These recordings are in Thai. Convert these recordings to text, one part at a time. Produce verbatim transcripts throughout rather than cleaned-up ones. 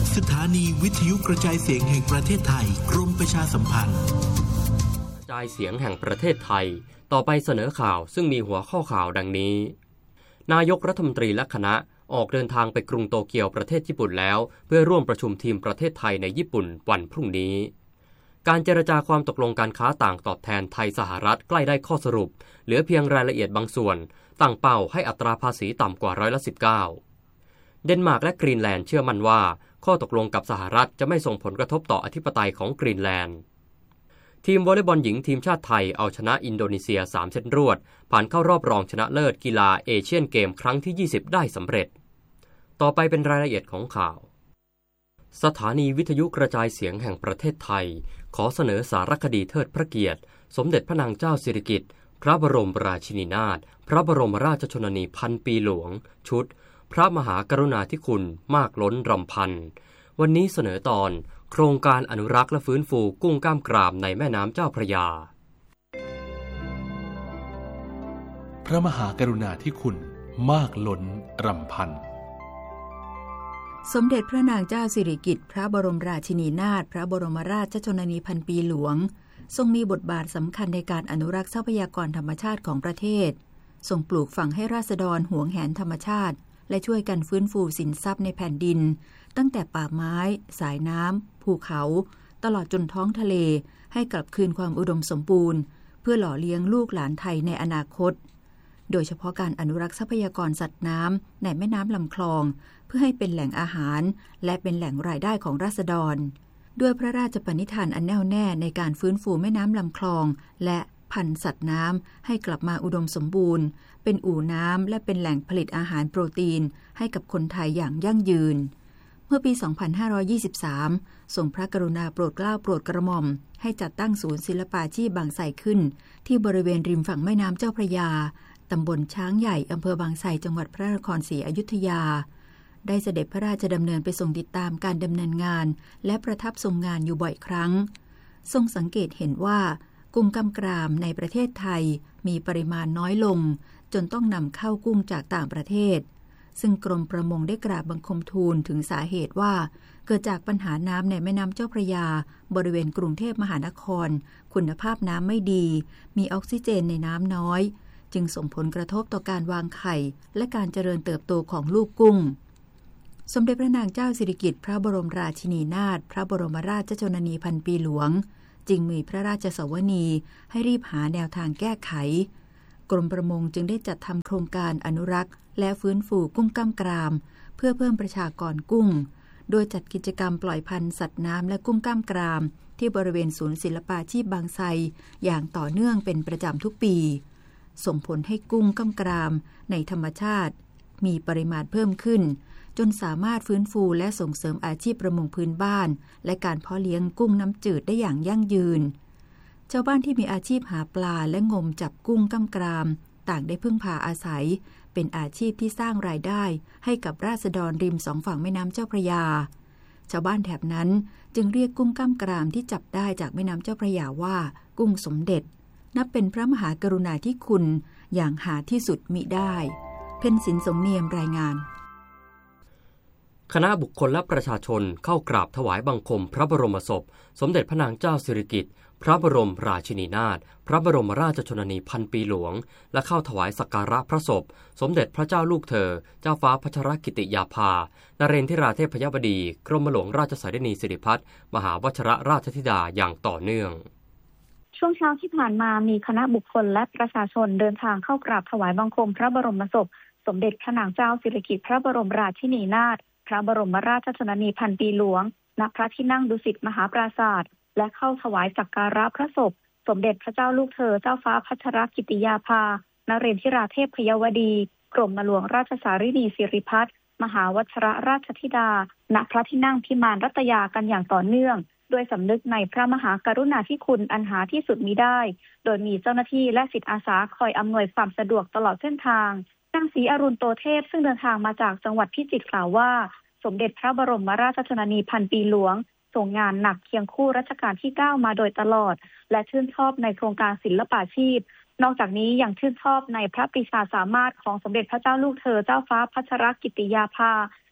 สถานีวิทยุกระจายเสียงแห่งประเทศไทยกรมประชาสัมพันธ์กระจายเสียงแห่งประเทศไทยต่อไปเสนอข่าวซึ่งมีหัวข้อข่าวดังนี้นายกรัฐมนตรีและคณะออกเดินทางไปกรุงโตเกียวประเทศญี่ปุ่นแล้วเพื่อร่วมประชุมทีมประเทศไทยในญี่ปุ่นวันพรุ่งนี้การเจรจาความตกลงการค้าต่างตอบแทนไทยสหรัฐใกล้ได้ข้อสรุปเหลือเพียงรายละเอียดบางส่วนตั้งเป้าให้อัตราภาษีต่ำกว่าร้อยละสิบเก้าเดนมาร์กและกรีนแลนด์เชื่อมั่นว่าข้อตกลงกับสหรัฐจะไม่ส่งผลกระทบต่ออธิปไตยของกรีนแลนด์ทีมวอลเลย์บอลหญิงทีมชาติไทยเอาชนะอินโดนีเซียสามเซตรวดผ่านเข้ารอบรองชนะเลิศกีฬาเอเชียนเกมครั้งที่ยี่สิบได้สำเร็จต่อไปเป็นรายละเอียดของข่าวสถานีวิทยุกระจายเสียงแห่งประเทศไทยขอเสนอสารคดีเทิดพระเกียรติสมเด็จพระนางเจ้าสิริกิติ์พระบรมราชินีนาถพระบรมราชชนนีพันปีหลวงชุดพระมหากรุณาธิคุณมากล้นรำพันวันนี้เสนอตอนโครงการอนุรักษ์และฟื้นฟูกุ้งกล้ามกรามในแม่น้ำเจ้าพระยาพระมหากรุณาธิคุณมากล้นรำพันสมเด็จพระนางเจ้าสิริกิติ์พระบรมราชินีนาถพระบรมราชชนนีพันปีหลวงทรงมีบทบาทสำคัญในการอนุรักษ์ทรัพยากรธรรมชาติของประเทศทรงปลูกฝังให้ราษฎรหวงแหนธรรมชาติและช่วยกันฟื้นฟูสินทรัพย์ในแผ่นดินตั้งแต่ป่าไม้สายน้ำภูเขาตลอดจนท้องทะเลให้กลับคืนความอุดมสมบูรณ์เพื่อหล่อเลี้ยงลูกหลานไทยในอนาคตโดยเฉพาะการอนุรักษ์ทรัพยากรสัตว์น้ำในแม่น้ำลำคลองเพื่อให้เป็นแหล่งอาหารและเป็นแหล่งรายได้ของราษฎรด้วยพระราชปณิธานอันแน่วแน่ในการฟื้นฟูแม่น้ำลำคลองและพันธุ์สัตว์น้ำให้กลับมาอุดมสมบูรณ์เป็นอู่น้ำและเป็นแหล่งผลิตอาหารโปรตีนให้กับคนไทยอย่างยั่งยืนเมื่อปี สองพันห้าร้อยยี่สิบสาม ทรงพระกรุณาโปรดเกล้าโปรดกระหม่อมให้จัดตั้งศูนย์ศิลปาชีพบางไทรขึ้นที่บริเวณริมฝั่งแม่น้ำเจ้าพระยาตำบลช้างใหญ่อำเภอบางไทรจังหวัดพระนครศรีอยุธยาได้เสด็จพระราชดำเนินไปทรงติดตามการดำเนินงานและประทับทรงงานอยู่บ่อยครั้งทรงสังเกตเห็นว่ากุ้งกล้ามกรามในประเทศไทยมีปริมาณน้อยลงจนต้องนำเข้ากุ้งจากต่างประเทศซึ่งกรมประมงได้กราบบังคมทูลถึงสาเหตุว่าเกิดจากปัญหาน้ำในแม่น้ำเจ้าพระยาบริเวณกรุงเทพมหานครคุณภาพน้ำไม่ดีมีออกซิเจนในน้ำน้อยจึงส่งผลกระทบต่อการวางไข่และการเจริญเติบโตของลูกกุ้งสมเด็จพระนางเจ้าสิริกิติ์พระบรมราชินีนาถพระบรมราชชนนีพันปีหลวงจึงมีพระราชสวนีให้รีบหาแนวทางแก้ไขกรมประมงจึงได้จัดทำโครงการอนุรักษ์และฟื้นฟูกุ้งกล้ามกรามเพื่อเพิ่มประชากรกุ้งโดยจัดกิจกรรมปล่อยพันธุ์สัตว์น้ำและกุ้งกล้ามกรามที่บริเวณศูนย์ศิลปาชีพบางไทรอย่างต่อเนื่องเป็นประจำทุกปีส่งผลให้กุ้งกล้ามกรามในธรรมชาติมีปริมาณเพิ่มขึ้นจนสามารถฟื้นฟูและส่งเสริมอาชีพประมงพื้นบ้านและการเพาะเลี้ยงกุ้งน้ำจืดได้อย่างยั่งยืนชาวบ้านที่มีอาชีพหาปลาและงมจับกุ้งกล้ามกรามต่างได้พึ่งพาอาศัยเป็นอาชีพที่สร้างรายได้ให้กับราษฎรริมสองฝั่งแม่น้ำเจ้าพระยาชาวบ้านแถบนั้นจึงเรียกกุ้งกล้ามกรามที่จับได้จากแม่น้ำเจ้าพระยาว่ากุ้งสมเด็จนับเป็นพระมหากรุณาธิคุณอย่างหาที่สุดมิได้เพ็ญศิลป์สมเนียมรายงานคณะบุคคลและประชาชนเข้ากราบถวายบังคมพระบรมศพสมเด็จพระนางเจ้าสิริกิติ์พระบรมราชินีนาถพระบรมราชชนนีพันปีหลวงและเข้าถวายสักการะพระศพสมเด็จพระเจ้าลูกเธอเจ้าฟ้าพัชรกิติยาภานเรนทิราเทพยบดีกรมหลวงราชสายนีสิริพัฒน์มหาวชิรราชธิดาอย่างต่อเนื่องช่วงเช้าที่ผ่านมามีคณะบุคคลและประชาชนเดินทางเข้ากราบถวายบังคมพระบรมศพสมเด็จพระนางเจ้าสิริกิติ์พระบรมราชินีนาถพระบรมราชชนนีพันปีหลวงณพระที่นั่งดุสิตมหาปราสาทและเข้าถวายสักการะพระศพสมเด็จพระเจ้าลูกเธอเจ้าฟ้าพัชรกิติยาภานเรนทิราเทพยาวดีกรมหลวงราชสารินีสิริพัฒน์มหาวชิรราชธิดาณพระที่นั่งพิมานรัตยากันอย่างต่อเนื่องด้วยสำนึกในพระมหากรุณาธิคุณอันหาที่สุดมิได้โดยมีเจ้าหน้าที่และศิษย์อาสาคอยอำนวยความสะดวกตลอดเส้นทางนางศรีอรุณโตเทพซึ่งเดินทางมาจากจังหวัดพิจิตรกล่าวว่าสมเด็จพระบรมราชชนนีพันปีหลวงส่งงานหนักเคียงคู่รัชกาลที่เก้ามาโดยตลอดและชื่นชอบในโครงการศิลปาชีพนอกจากนี้ยังชื่นชอบในพระปรีชาสามารถของสมเด็จพระเจ้าลูกเธอเจ้าฟ้าพัชรกิติยาภา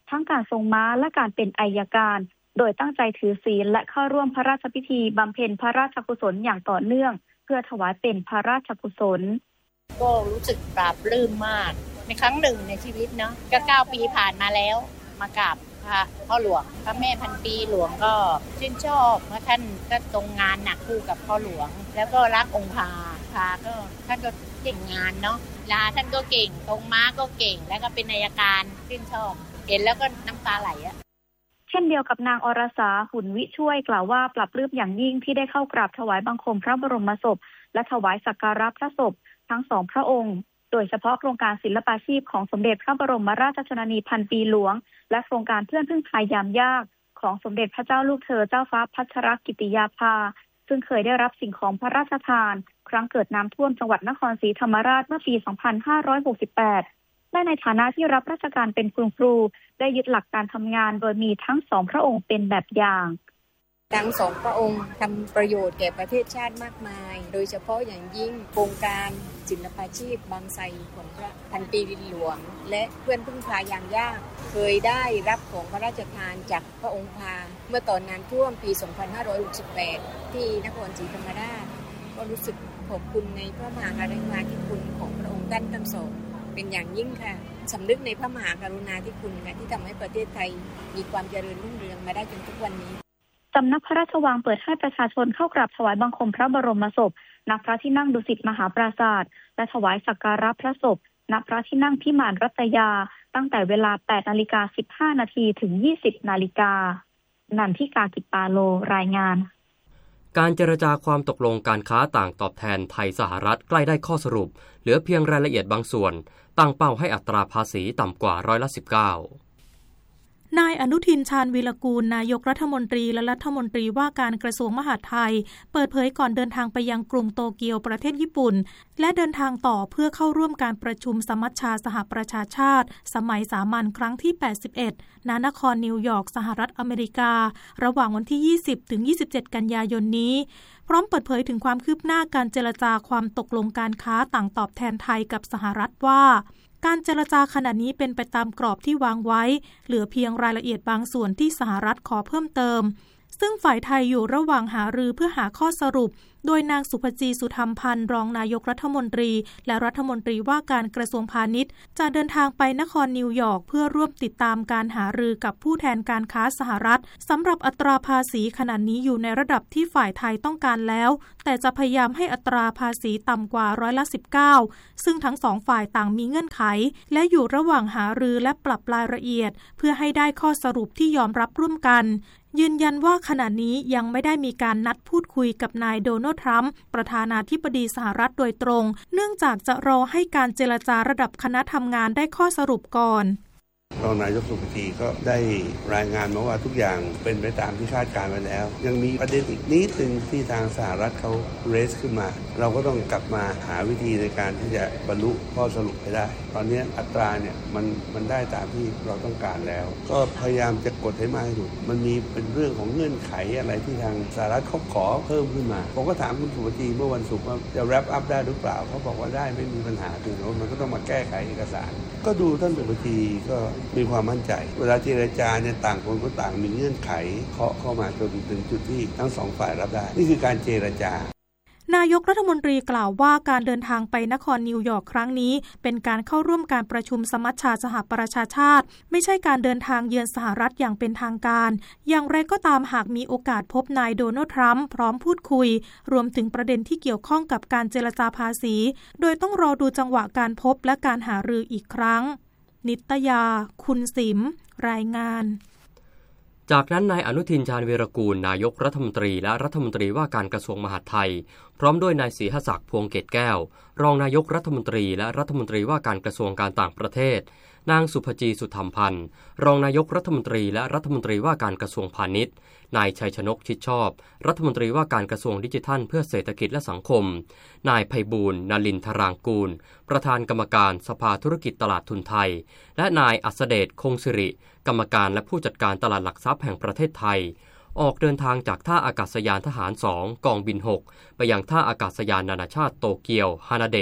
ทั้งการทรงม้าและการเป็นอัยการโดยตั้งใจถือศีลและเข้าร่วมพระราชพิธีบำเพ็ญพระราชกุศลอย่างต่อเนื่องเพื่อถวายเป็นพระราชกุศลก็รู้สึกปลาบปลื้มมากในครั้งหนึ่งในชีวิตเนาะก็เก้าปีผ่านมาแล้วมากราบพระพ่อหลวงพระแม่พันปีหลวงก็ชื่นชอบเพราะท่านก็ทรงงานหนักคู่กับพ่อหลวงแล้วก็รักองค์พาพาก็ท่านก็เก่งงานเนาะลาท่านก็เก่งตรงม้าก็เก่งแล้วก็เป็นอัยการชื่นชอบเห็นแล้วก็น้ำตาไหลอะเช่นเดียวกับนางอรสาหุ่นวิช่วยกล่าวว่าปรับปลื้มอย่างยิ่งที่ได้เข้ากราบถวายบังคมพระบรมศพและถวายสักการะพระศพทั้งสองพระองค์โดยเฉพาะโครงการศิลปาชีพของสมเด็จพระบรมราชชนนีพันปีหลวงและโครงการเพื่อนพึ่งพายามยากของสมเด็จพระเจ้าลูกเธอเจ้าฟ้าพัชรกิติยาภาซึ่งเคยได้รับสิ่งของพระราชทานครั้งเกิดน้ำท่วมจังหวัดนครศรีธรรมราชเมื่อปี สองพันห้าร้อยหกสิบแปด และในฐานะที่รับราชการเป็นคุณครูได้ยึดหลักการทำงานโดยมีทั้งสองพระองค์เป็นแบบอย่างทั้งสองพระองค์ทำประโยชน์แก่ประเทศชาติมากมายโดยเฉพาะอย่างยิ่งโครงการศิลปาชีพบางไทรของพระพันปีหลวงและเพื่อนพึ่งพายามยากเคยได้รับของพระราชทานจากพระองค์พาเมื่อตอนน้ำท่วมปี สองพันห้าร้อยหกสิบแปด ที่นครศรีธรรมราชก็รู้สึกขอบคุณในพระมหากรุณาธิคุณของพระองค์ท่านทั้งสองเป็นอย่างยิ่งค่ะสำนึกในพระมหากรุณาธิคุณค่ะที่ทำให้ประเทศไทยมีความเจริญรุ่งเรืองมาได้จนทุกวันนี้สำนักพระราชวังเปิดให้ประชาชนเข้ากราบถวายบังคมพระบรมศพณพระที่นั่งดุสิตมหาปราสาทและถวายสักการะพระศพณพระที่นั่งพิมานรัตยาตั้งแต่เวลา แปดนาฬิกาสิบห้านาทีถึง ยี่สิบนาฬิกานันทิกากิปปาโลรายงานการเจรจาความตกลงการค้าต่างตอบแทนไทยสหรัฐใกล้ได้ข้อสรุปเหลือเพียงรายละเอียดบางส่วนตั้งเป้าให้อัตราภาษีต่ำกว่าร้อยละสิบเก้านายอนุทินชาญวีรกูลนายกรัฐมนตรีและรัฐมนตรีว่าการกระทรวงมหาดไทยเปิดเผยก่อนเดินทางไปยังกรุงโตเกียวประเทศญี่ปุ่นและเดินทางต่อเพื่อเข้าร่วมการประชุมสมัชชาสหประชาชาติสมัยสามัญครั้งที่แปดสิบเอ็ดณนครนิวยอร์กสหรัฐอเมริการะหว่างวันที่ยี่สิบถึงยี่สิบเจ็ดกันยายนนี้พร้อมเปิดเผยถึงความคืบหน้าการเจรจาความตกลงการค้าต่างตอบแทนไทยกับสหรัฐว่าการเจรจาขณะนี้เป็นไปตามกรอบที่วางไว้เหลือเพียงรายละเอียดบางส่วนที่สหรัฐขอเพิ่มเติมซึ่งฝ่ายไทยอยู่ระหว่างหารือเพื่อหาข้อสรุปโดยนางสุภจีสุธรรมพันธ์รองนายกรัฐมนตรีและรัฐมนตรีว่าการกระทรวงพาณิชย์จะเดินทางไปนครนิวยอร์กเพื่อร่วมติดตามการหารือกับผู้แทนการค้าสหรัฐสำหรับอัตราภาษีขณะนี้อยู่ในระดับที่ฝ่ายไทยต้องการแล้วแต่จะพยายามให้อัตราภาษีต่ำกว่าร้อยละสิบเก้าซึ่งทั้งสองฝ่ายต่างมีเงื่อนไขและอยู่ระหว่างหารือและปรับรายละเอียดเพื่อให้ได้ข้อสรุปที่ยอมรับร่วมกันยืนยันว่าขณะนี้ยังไม่ได้มีการนัดพูดคุยกับนายโดนัลด์ทรัมป์ประธานาธิบดีสหรัฐโดยตรงเนื่องจากจะรอให้การเจรจาระดับคณะทำงานได้ข้อสรุปก่อนรองนายกสุภจีก็ได้รายงานมาว่าทุกอย่างเป็นไปตามที่คาดการณ์ไว้แล้วยังมีประเด็นอีกนิดนึงที่ทางสหรัฐเขาเรสขึ้นมาเราก็ต้องกลับมาหาวิธีในการที่จะบรรลุข้อสรุปให้ได้ตอนนี้อัตราเนี่ยมันมันได้ตามที่เราต้องการแล้วก็พยายามจะกดให้มากที่สุดมันมีเป็นเรื่องของเงื่อนไขอะไรที่ทางสหรัฐเขาขอเพิ่มขึ้นมาผมก็ถามคุณสุภจีเมื่อวันศุกร์ว่าจะ wrap up ได้หรือเปล่าเขาบอกว่าได้ไม่มีปัญหาถึงมันก็ต้องมาแก้ไขเอกสารก็ดูท่านสุภจีก็มีความมั่นใจเวลาเจรจาเนี่ยต่างคนก็ต่างมีเงื่อนไขเคาะเข้ามาจนถึงจุดที่ทั้งสองฝ่ายรับได้นี่คือการเจรจานายกรัฐมนตรีกล่าวว่าการเดินทางไปนครนิวยอร์กครั้งนี้เป็นการเข้าร่วมการประชุมสมัชชาสหประชาชาติไม่ใช่การเดินทางเยือนสหรัฐอย่างเป็นทางการอย่างไรก็ตามหากมีโอกาสพบนายโดนัลด์ทรัมป์พร้อมพูดคุยรวมถึงประเด็นที่เกี่ยวข้องกับการเจรจาภาษีโดยต้องรอดูจังหวะการพบและการหารืออีกครั้งนิตยาคุณสิมรายงานจากนั้นนายอนุทินชาญวีรกูลนายกรัฐมนตรีและรัฐมนตรีว่าการกระทรวงมหาดไทยพร้อมด้วยนายศรีหศักดิ์พวงเกตแก้วรองนายกรัฐมนตรีและรัฐมนตรีว่าการกระทรวงการต่างประเทศนางสุภจีสุธรรมพันธ์รองนายกรัฐมนตรีและรัฐมนตรีว่าการกระทรวงพาณิชย์นายชัยชนกชิดชอบรัฐมนตรีว่าการกระทรวงดิจิทัลเพื่อเศรษฐกิจและสังคมนายไพบูลย์ นลินทรางกูลประธานกรรมการสภาธุรกิจตลาดทุนไทยและนายอัสเดชคงสิริกรรมการและผู้จัดการตลาดหลักทรัพย์แห่งประเทศไทยออกเดินทางจากท่าอากาศยานทหารสองกองบินหกไปยังท่าอากาศยานนานาชาติโตเกียวฮานาเดะ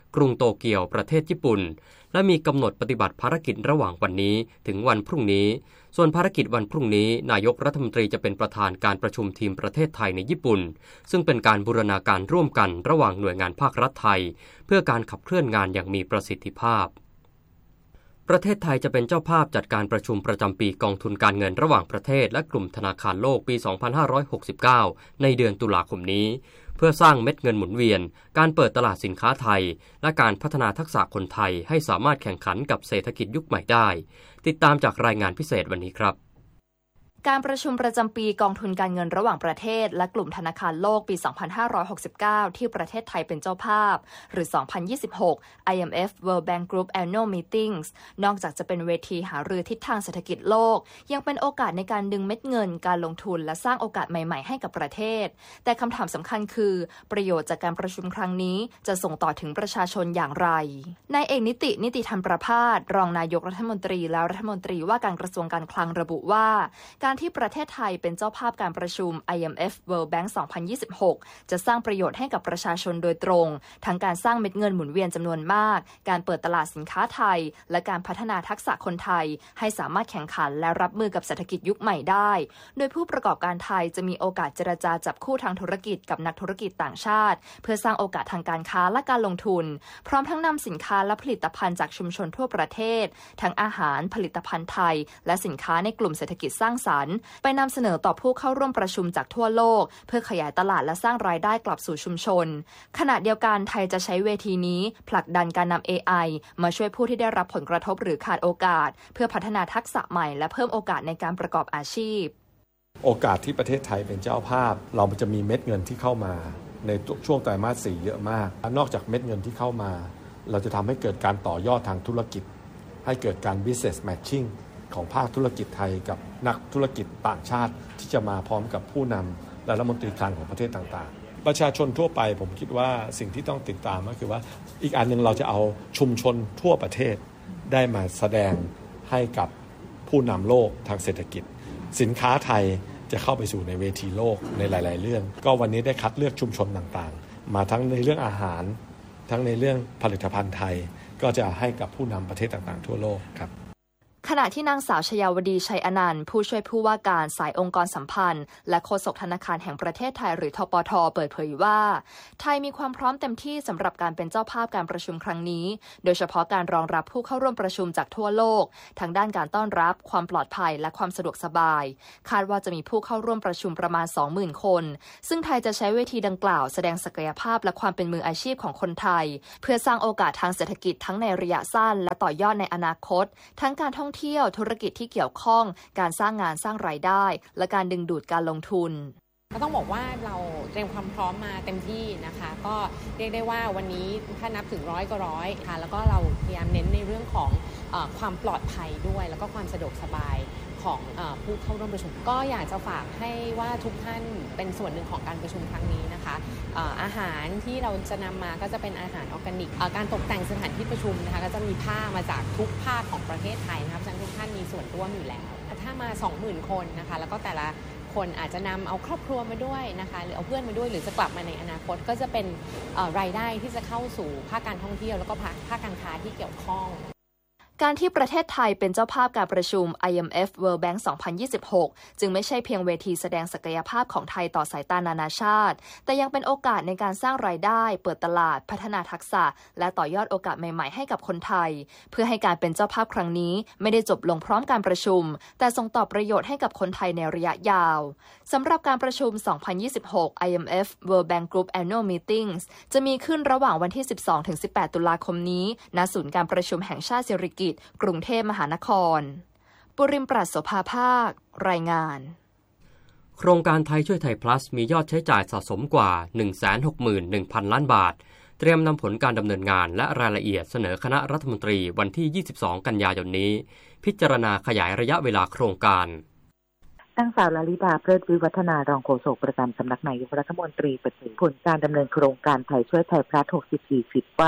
กรุงโตเกียวประเทศญี่ปุ่นและมีกำหนดปฏิบัติภารกิจระหว่างวันนี้ถึงวันพรุ่งนี้ส่วนภารกิจวันพรุ่งนี้นายกรัฐมนตรีจะเป็นประธานการประชุมทีมประเทศไทยในญี่ปุ่นซึ่งเป็นการบูรณาการร่วมกันระหว่างหน่วยงานภาครัฐไทยเพื่อการขับเคลื่อนงานอย่างมีประสิทธิภาพประเทศไทยจะเป็นเจ้าภาพจัดการประชุมประจำปีกองทุนการเงินระหว่างประเทศและกลุ่มธนาคารโลกปี สองพันห้าร้อยหกสิบเก้า ในเดือนตุลาคมนี้เพื่อสร้างเม็ดเงินหมุนเวียนการเปิดตลาดสินค้าไทยและการพัฒนาทักษะคนไทยให้สามารถแข่งขันกับเศรษฐกิจยุคใหม่ได้ติดตามจากรายงานพิเศษวันนี้ครับการประชุมประจำปีกองทุนการเงินระหว่างประเทศและกลุ่มธนาคารโลกปี สองพันห้าร้อยหกสิบเก้า ที่ประเทศไทยเป็นเจ้าภาพหรือ สองพันยี่สิบหก ไอ เอ็ม เอฟ World Bank Group Annual Meetings นอกจากจะเป็นเวทีหารือทิศทางเศรษฐกิจโลกยังเป็นโอกาสในการดึงเม็ดเงินการลงทุนและสร้างโอกาสใหม่ๆให้กับประเทศแต่คำถามสำคัญคือประโยชน์จากการประชุมครั้งนี้จะส่งต่อถึงประชาชนอย่างไรนายเอกนิตินิติธรรมประภาสรองนายกรัฐมนตรีและรัฐมนตรีว่าการกระทรวงการคลังระบุว่าการที่ประเทศไทยเป็นเจ้าภาพการประชุม ไอ เอ็ม เอฟ World Bank สองพันยี่สิบหก จะสร้างประโยชน์ให้กับประชาชนโดยตรงทั้งการสร้างเม็ดเงินหมุนเวียนจำนวนมากการเปิดตลาดสินค้าไทยและการพัฒนาทักษะคนไทยให้สามารถแข่งขันและรับมือกับเศรษฐกิจยุคใหม่ได้โดยผู้ประกอบการไทยจะมีโอกาสเจรจาจับคู่ทางธุรกิจกับนักธุรกิจต่างชาติเพื่อสร้างโอกาสทางการค้าและการลงทุนพร้อมทั้งนำสินค้าและผลิตภัณฑ์จากชุมชนทั่วประเทศทั้งอาหารผลิตภัณฑ์ไทยและสินค้าในกลุ่มเศรษฐกิจสร้างสรรค์ไปนำเสนอต่อผู้เข้าร่วมประชุมจากทั่วโลกเพื่อขยายตลาดและสร้างรายได้กลับสู่ชุมชนขณะเดียวกันไทยจะใช้เวทีนี้ผลักดันการนำ เอ ไอ มาช่วยผู้ที่ได้รับผลกระทบหรือขาดโอกาสเพื่อพัฒนาทักษะใหม่และเพิ่มโอกาสในการประกอบอาชีพโอกาสที่ประเทศไทยเป็นเจ้าภาพเราจะมีเม็ดเงินที่เข้ามาในช่วงไตรมาสสี่เยอะมากนอกจากเม็ดเงินที่เข้ามาเราจะทำให้เกิดการต่อยอดทางธุรกิจให้เกิดการ business matching ของภาคธุรกิจไทยกับนักธุรกิจต่างชาติที่จะมาพร้อมกับผู้นำและรัฐมนตรีคลังของประเทศต่างๆประชาชนทั่วไปผมคิดว่าสิ่งที่ต้องติดตามก็คือว่าอีกอันนึงเราจะเอาชุมชนทั่วประเทศได้มาแสดงให้กับผู้นำโลกทางเศรษฐกิจสินค้าไทยจะเข้าไปสู่ในเวทีโลกในหลายๆเรื่องก็วันนี้ได้คัดเลือกชุมชนต่างๆมาทั้งในเรื่องอาหารทั้งในเรื่องผลิตภัณฑ์ไทยก็จะให้กับผู้นำประเทศต่างๆทั่วโลกครับขณะที่นางสาวชยาวดีชัยอนันต์ผู้ช่วยผู้ว่าการสายองค์กรสัมพันธ์และโฆษกธนาคารแห่งประเทศไทยหรือธปท.เปิดเผยว่าไทยมีความพร้อมเต็มที่สำหรับการเป็นเจ้าภาพการประชุมครั้งนี้โดยเฉพาะการรองรับผู้เข้าร่วมประชุมจากทั่วโลกทั้งด้านการต้อนรับความปลอดภัยและความสะดวกสบายคาดว่าจะมีผู้เข้าร่วมประชุมประมาณ สองหมื่น คนซึ่งไทยจะใช้เวทีดังกล่าวแสดงศักยภาพและความเป็นมืออาชีพของคนไทยเพื่อสร้างโอกาสทางเศรษฐกิจทั้งในระยะสั้นและต่อยอดในอนาคตทั้งการท่องเที่ยวธุรกิจที่เกี่ยวข้องการสร้างงานสร้างรายได้และการดึงดูดการลงทุนก็ต้องบอกว่าเราเตรียมความพร้อมมาเต็มที่นะคะก็เรียกได้ว่าวันนี้ถ้านับถึงร้อยก็ร้อยค่ะแล้วก็เราพยายามเน้นในเรื่องของเอ่อความปลอดภัยด้วยแล้วก็ความสะดวกสบายของเอ่อผู้เข้าร่วมประชุมก็อยากจะฝากให้ว่าทุกท่านเป็นส่วนหนึ่งของการประชุมครั้งนี้นะคะเอ่ออาหารที่เราจะนำมาก็จะเป็นอาหารออร์แกนิกเอ่อการตกแต่งสถานที่ประชุมนะคะก็จะมีผ้ามาจากทุกภาคของประเทศไทยนะครับฉะนั้นทุกท่านมีส่วนร่วมอยู่แล้วถ้ามา สองหมื่น คนนะคะแล้วก็แต่ละคนอาจจะนำเอาครอบครัวมาด้วยนะคะหรือเอาเพื่อนมาด้วยหรือจะกลับมาในอนาคตก็จะเป็นรายได้ที่จะเข้าสู่ภาคการท่องเที่ยวแล้วก็ภาคการค้าที่เกี่ยวข้องการที่ประเทศไทยเป็นเจ้าภาพการประชุม ไอ เอ็ม เอฟ World Bank สองพันยี่สิบหกจึงไม่ใช่เพียงเวทีแสดงศักยภาพของไทยต่อสายตานานาชาติแต่ยังเป็นโอกาสในการสร้างรายได้เปิดตลาดพัฒนาทักษะและต่อยอดโอกาสใหม่ๆให้กับคนไทยเพื่อให้การเป็นเจ้าภาพครั้งนี้ไม่ได้จบลงพร้อมการประชุมแต่ส่งต่อประโยชน์ให้กับคนไทยในระยะยาวสำหรับการประชุม สองพันยี่สิบหก ไอ เอ็ม เอฟ World Bank Group Annual Meetings จะมีขึ้นระหว่างวันที่ สิบสองถึงสิบแปด ตุลาคมนี้ณศูนย์การประชุมแห่งชาติสิริกิติ์กรุงเทพมหานครปุริมปราศโสภาภาครายงานโครงการไทยช่วยไทย plus มียอดใช้จ่ายสะสมกว่า หนึ่งแสนหกหมื่นหนึ่งพัน ล้านบาทเตรียมนำผลการดำเนินงานและรายละเอียดเสนอคณะรัฐมนตรีวันที่ ยี่สิบสอง กันยายนนี้พิจารณาขยายระยะเวลาโครงการนางสาวลลิดาเพลิดวิวัฒนารองโฆษกประจำสำนักนายกรัฐมนตรีเปิดเผยผลการดำเนินโครงการไทยช่วยไทยพลัสหกสิบสี่ ฟิตว่า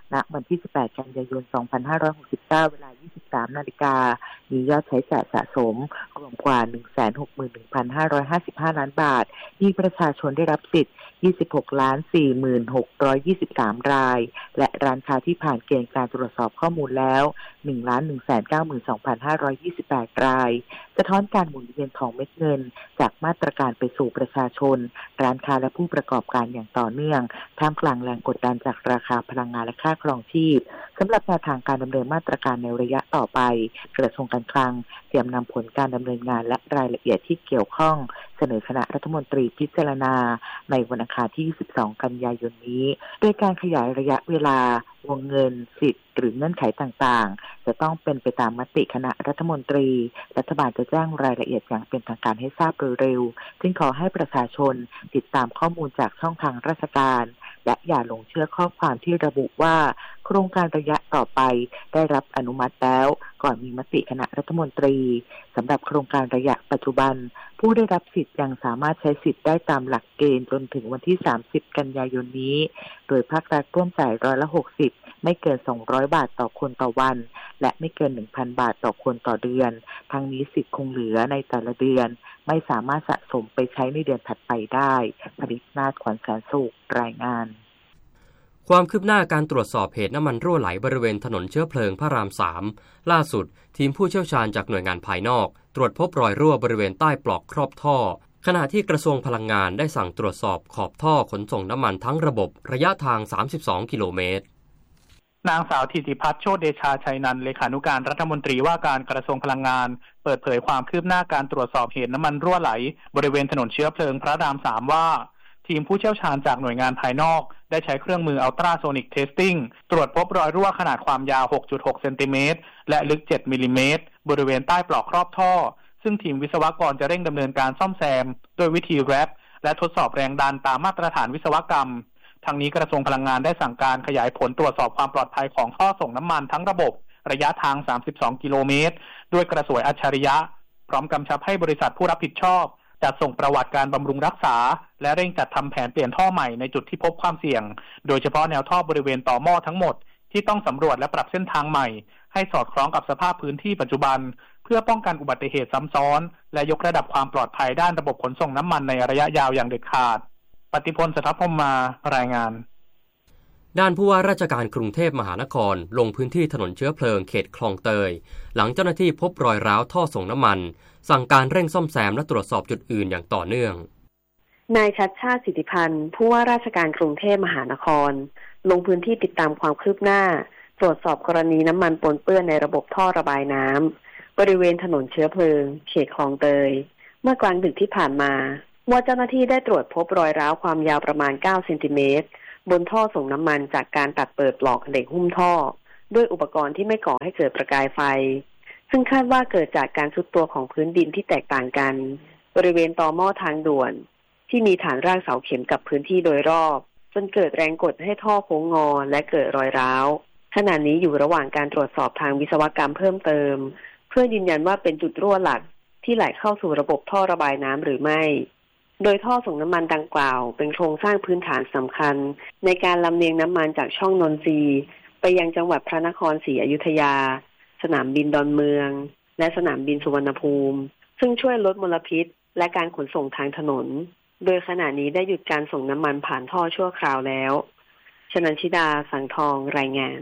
ณวันที่สิบแปดกันยายนสองพันห้าร้อยหกสิบเก้าเวลา ยี่สิบสาม นาฬิกามียอดใช้จ่ายสะสมรวมกว่า หนึ่งแสนหกหมื่นหนึ่งพันห้าร้อยห้าสิบห้า ล้านบาทมีประชาชนได้รับสิทธิ์ยี่สิบหกล้านสี่หมื่นหกร้อยยี่สิบสาม รายและร้านค้าที่ผ่านเกณฑ์การตรวจสอบข้อมูลแล้ว หนึ่งล้านหนึ่งแสนเก้าหมื่นสองพันห้าร้อยยี่สิบแปด รายสะท้อนการหมุนเวียนของเม็ดเงินจากมาตรการไปสู่ประชาชนร้านค้าและผู้ประกอบการอย่างต่อเนื่องท่ามกลางแรงกดดันจากราคาพลังงานและค่าครองชีพสำหรับแนวทางการดำเนินมาตรการในระยะต่อไปกระทรวงการคลังเตรียมนำผลการดำเนินงานและรายละเอียดที่เกี่ยวข้องเสนอคณะรัฐมนตรีพิจารณาในวันอังคารที่ยี่สิบสองกันยายนนี้โดยการขยายระยะเวลาวงเงินสิทธิ์หรือเงื่อนไขต่างๆจะต้องเป็นไปตามมติคณะรัฐมนตรีรัฐบาลจะแจ้งรายละเอียดอย่างเป็นทางการให้ทราบโดยเร็วจึงขอให้ประชาชนติดตามข้อมูลจากช่องทางราชการและอย่าหลงเชื่อข้อความที่ระบุว่าโครงการระยะต่อไปได้รับอนุมัติแล้วก่อนมีมติคณะรัฐมนตรีสำหรับโครงการระยะปัจจุบันผู้ได้รับสิทธิ์ยังสามารถใช้สิทธิ์ได้ตามหลักเกณฑ์จนถึงวันที่สามสิบกันยายนนี้โดยภาครัฐร่วมจ่ายร้อยละหกสิบไม่เกินสองร้อยบาทต่อคนต่อวันและไม่เกิน หนึ่งพัน บาทต่อคนต่อเดือนทั้งนี้สิทธิ์คงเหลือในแต่ละเดือนไม่สามารถสะสมไปใช้ในเดือนถัดไปได้ผลิตนาถขวัญแสนสุขรายงานความคืบหน้าการตรวจสอบเหตุน้ำมันรั่วไหลบริเวณถนนเชื้อเพลิงพระรามสามล่าสุดทีมผู้เชี่ยวชาญจากหน่วยงานภายนอกตรวจพบรอยรั่วบริเวณใต้ปล่องครอบท่อขณะที่กระทรวงพลังงานได้สั่งตรวจสอบขอบท่อขนส่งน้ำมันทั้งระบบระยะทางสามสิบสองกิโลเมตรนางสาวธิติพัฒน์โชติเดชาชัยนันท์เลขานุการรัฐมนตรีว่าการกระทรวงพลังงานเปิดเผยความคืบหน้าการตรวจสอบเหตุน้ำมันรั่วไหลบริเวณถนนเชื้อเพลิงพระรามสามว่าทีมผู้เชี่ยวชาญจากหน่วยงานภายนอกได้ใช้เครื่องมืออัลตราโซนิกเทสติ้งตรวจพบรอยรั่วขนาดความยาว หกจุดหก เซนติเมตรและลึกเจ็ดมิลลิเมตรบริเวณใต้ปล่องครอบท่อซึ่งทีมวิศวกรจะเร่งดำเนินการซ่อมแซมโดยวิธีแรปและทดสอบแรงดันตามมาตรฐานวิศวกรรมทั้งนี้กระทรวงพลังงานได้สั่งการขยายผลตรวจสอบความปลอดภัยของท่อส่งน้ำมันทั้งระบบระยะทางสามสิบสองกิโลเมตรด้วยกระสวยอัจฉริยะพร้อมกำชับให้บริษัทผู้รับผิดชอบจัดส่งประวัติการบำรุงรักษาและเร่งจัดทำแผนเปลี่ยนท่อใหม่ในจุดที่พบความเสี่ยงโดยเฉพาะแนวท่อบริเวณต่อหม้อทั้งหมดที่ต้องสำรวจและปรับเส้นทางใหม่ให้สอดคล้องกับสภาพพื้นที่ปัจจุบันเพื่อป้องกันอุบัติเหตุซ้ำซ้อนและยกระดับความปลอดภัยด้านระบบขนส่งน้ำมันในระยะยาวอย่างเด็ดขาดปฏิพล สัทธพรหมมารายงานด้านผู้ว่าราชการกรุงเทพมหานครลงพื้นที่ถนนเชื้อเพลิงเขตคลองเตยหลังเจ้าหน้าที่พบรอยร้าวท่อส่งน้ำมันสั่งการเร่งซ่อมแซมและตรวจสอบจุดอื่นอย่างต่อเนื่องนายชัชชาติสิทธิพันธ์ผู้ว่าราชการกรุงเทพมหานครลงพื้นที่ติดตามความคืบหน้าตรวจสอบกรณีน้ำมันปนเปื้อนในระบบท่อระบายน้ำบริเวณถนนเชื้อเพลิงเขตคลองเตยเมื่อกลางดึกที่ผ่านมาว่าเจ้าหน้าที่ได้ตรวจพบรอยร้าวความยาวประมาณเก้าเซนติเมตรบนท่อส่งน้ำมันจากการตัดเปิดปลอกเหล็กหุ้มท่อด้วยอุปกรณ์ที่ไม่ก่อให้เกิดประกายไฟซึ่งคาดว่าเกิดจากการทรุดตัวของพื้นดินที่แตกต่างกันบริเวณต่อหม้อทางด่วนที่มีฐานรากเสาเข็มกับพื้นที่โดยรอบจนเกิดแรงกดให้ท่อโค้งงอและเกิดรอยร้าวขณะนี้อยู่ระหว่างการตรวจสอบทางวิศวกรรมเพิ่มเติมเพื่อยืนยันว่าเป็นจุดรั่วหลักที่ไหลเข้าสู่ระบบท่อระบายน้ำหรือไม่โดยท่อส่งน้ำมันดังกล่าวเป็นโครงสร้างพื้นฐานสำคัญในการลำเลียงน้ำมันจากช่องนนทรีไปยังจังหวัดพระนครศรีอยุธยาสนามบินดอนเมืองและสนามบินสุวรรณภูมิซึ่งช่วยลดมลพิษและการขนส่งทางถนนโดยขณะนี้ได้หยุดการส่งน้ำมันผ่านท่อชั่วคราวแล้วชนันชิดาสังทองรายงาน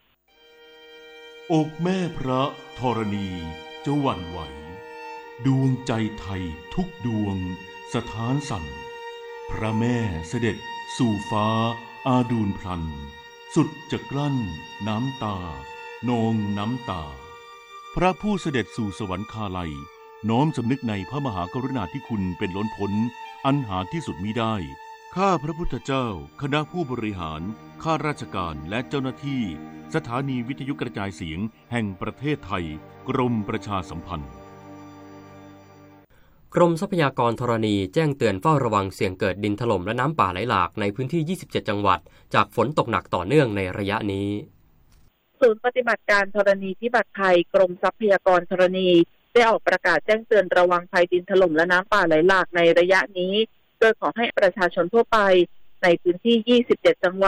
อกแม่พระธรณีจะหวั่นไหวดวงใจไทยทุกดวงสถานสั่นพระแม่เสด็จสู่ฟ้าอาดูลพลันสุดจะกลั้นน้ำตานองน้ำตาพระผู้เสด็จสู่สวรรคาลัยน้อมสำนึกในพระมหากรุณาธิคุณเป็นล้นพ้นอันหาที่สุดมิได้ข้าพระพุทธเจ้าคณะผู้บริหารข้าราชการและเจ้าหน้าที่สถานีวิทยุกระจายเสียงแห่งประเทศไทยกรมประชาสัมพันธ์กรมทรัพยากรธรณีแจ้งเตือนเฝ้าระวังเสี่ยงเกิดดินถล่มและน้ำป่าไหลหลากในพื้นที่ยี่สิบเจ็ดจังหวัดจากฝนตกหนักต่อเนื่องในระยะนี้ศูนย์ปฏิบัติการธรณีพิบัติภัยกรมทรัพยากรธรณีได้ออกประกาศแจ้งเตือนระวังภัยดินถล่มและน้ำป่าไหลหลากในระยะนี้โดยขอให้ประชาชนทั่วไปในพื้นที่ยี่สิบเจ็ดจังหวัด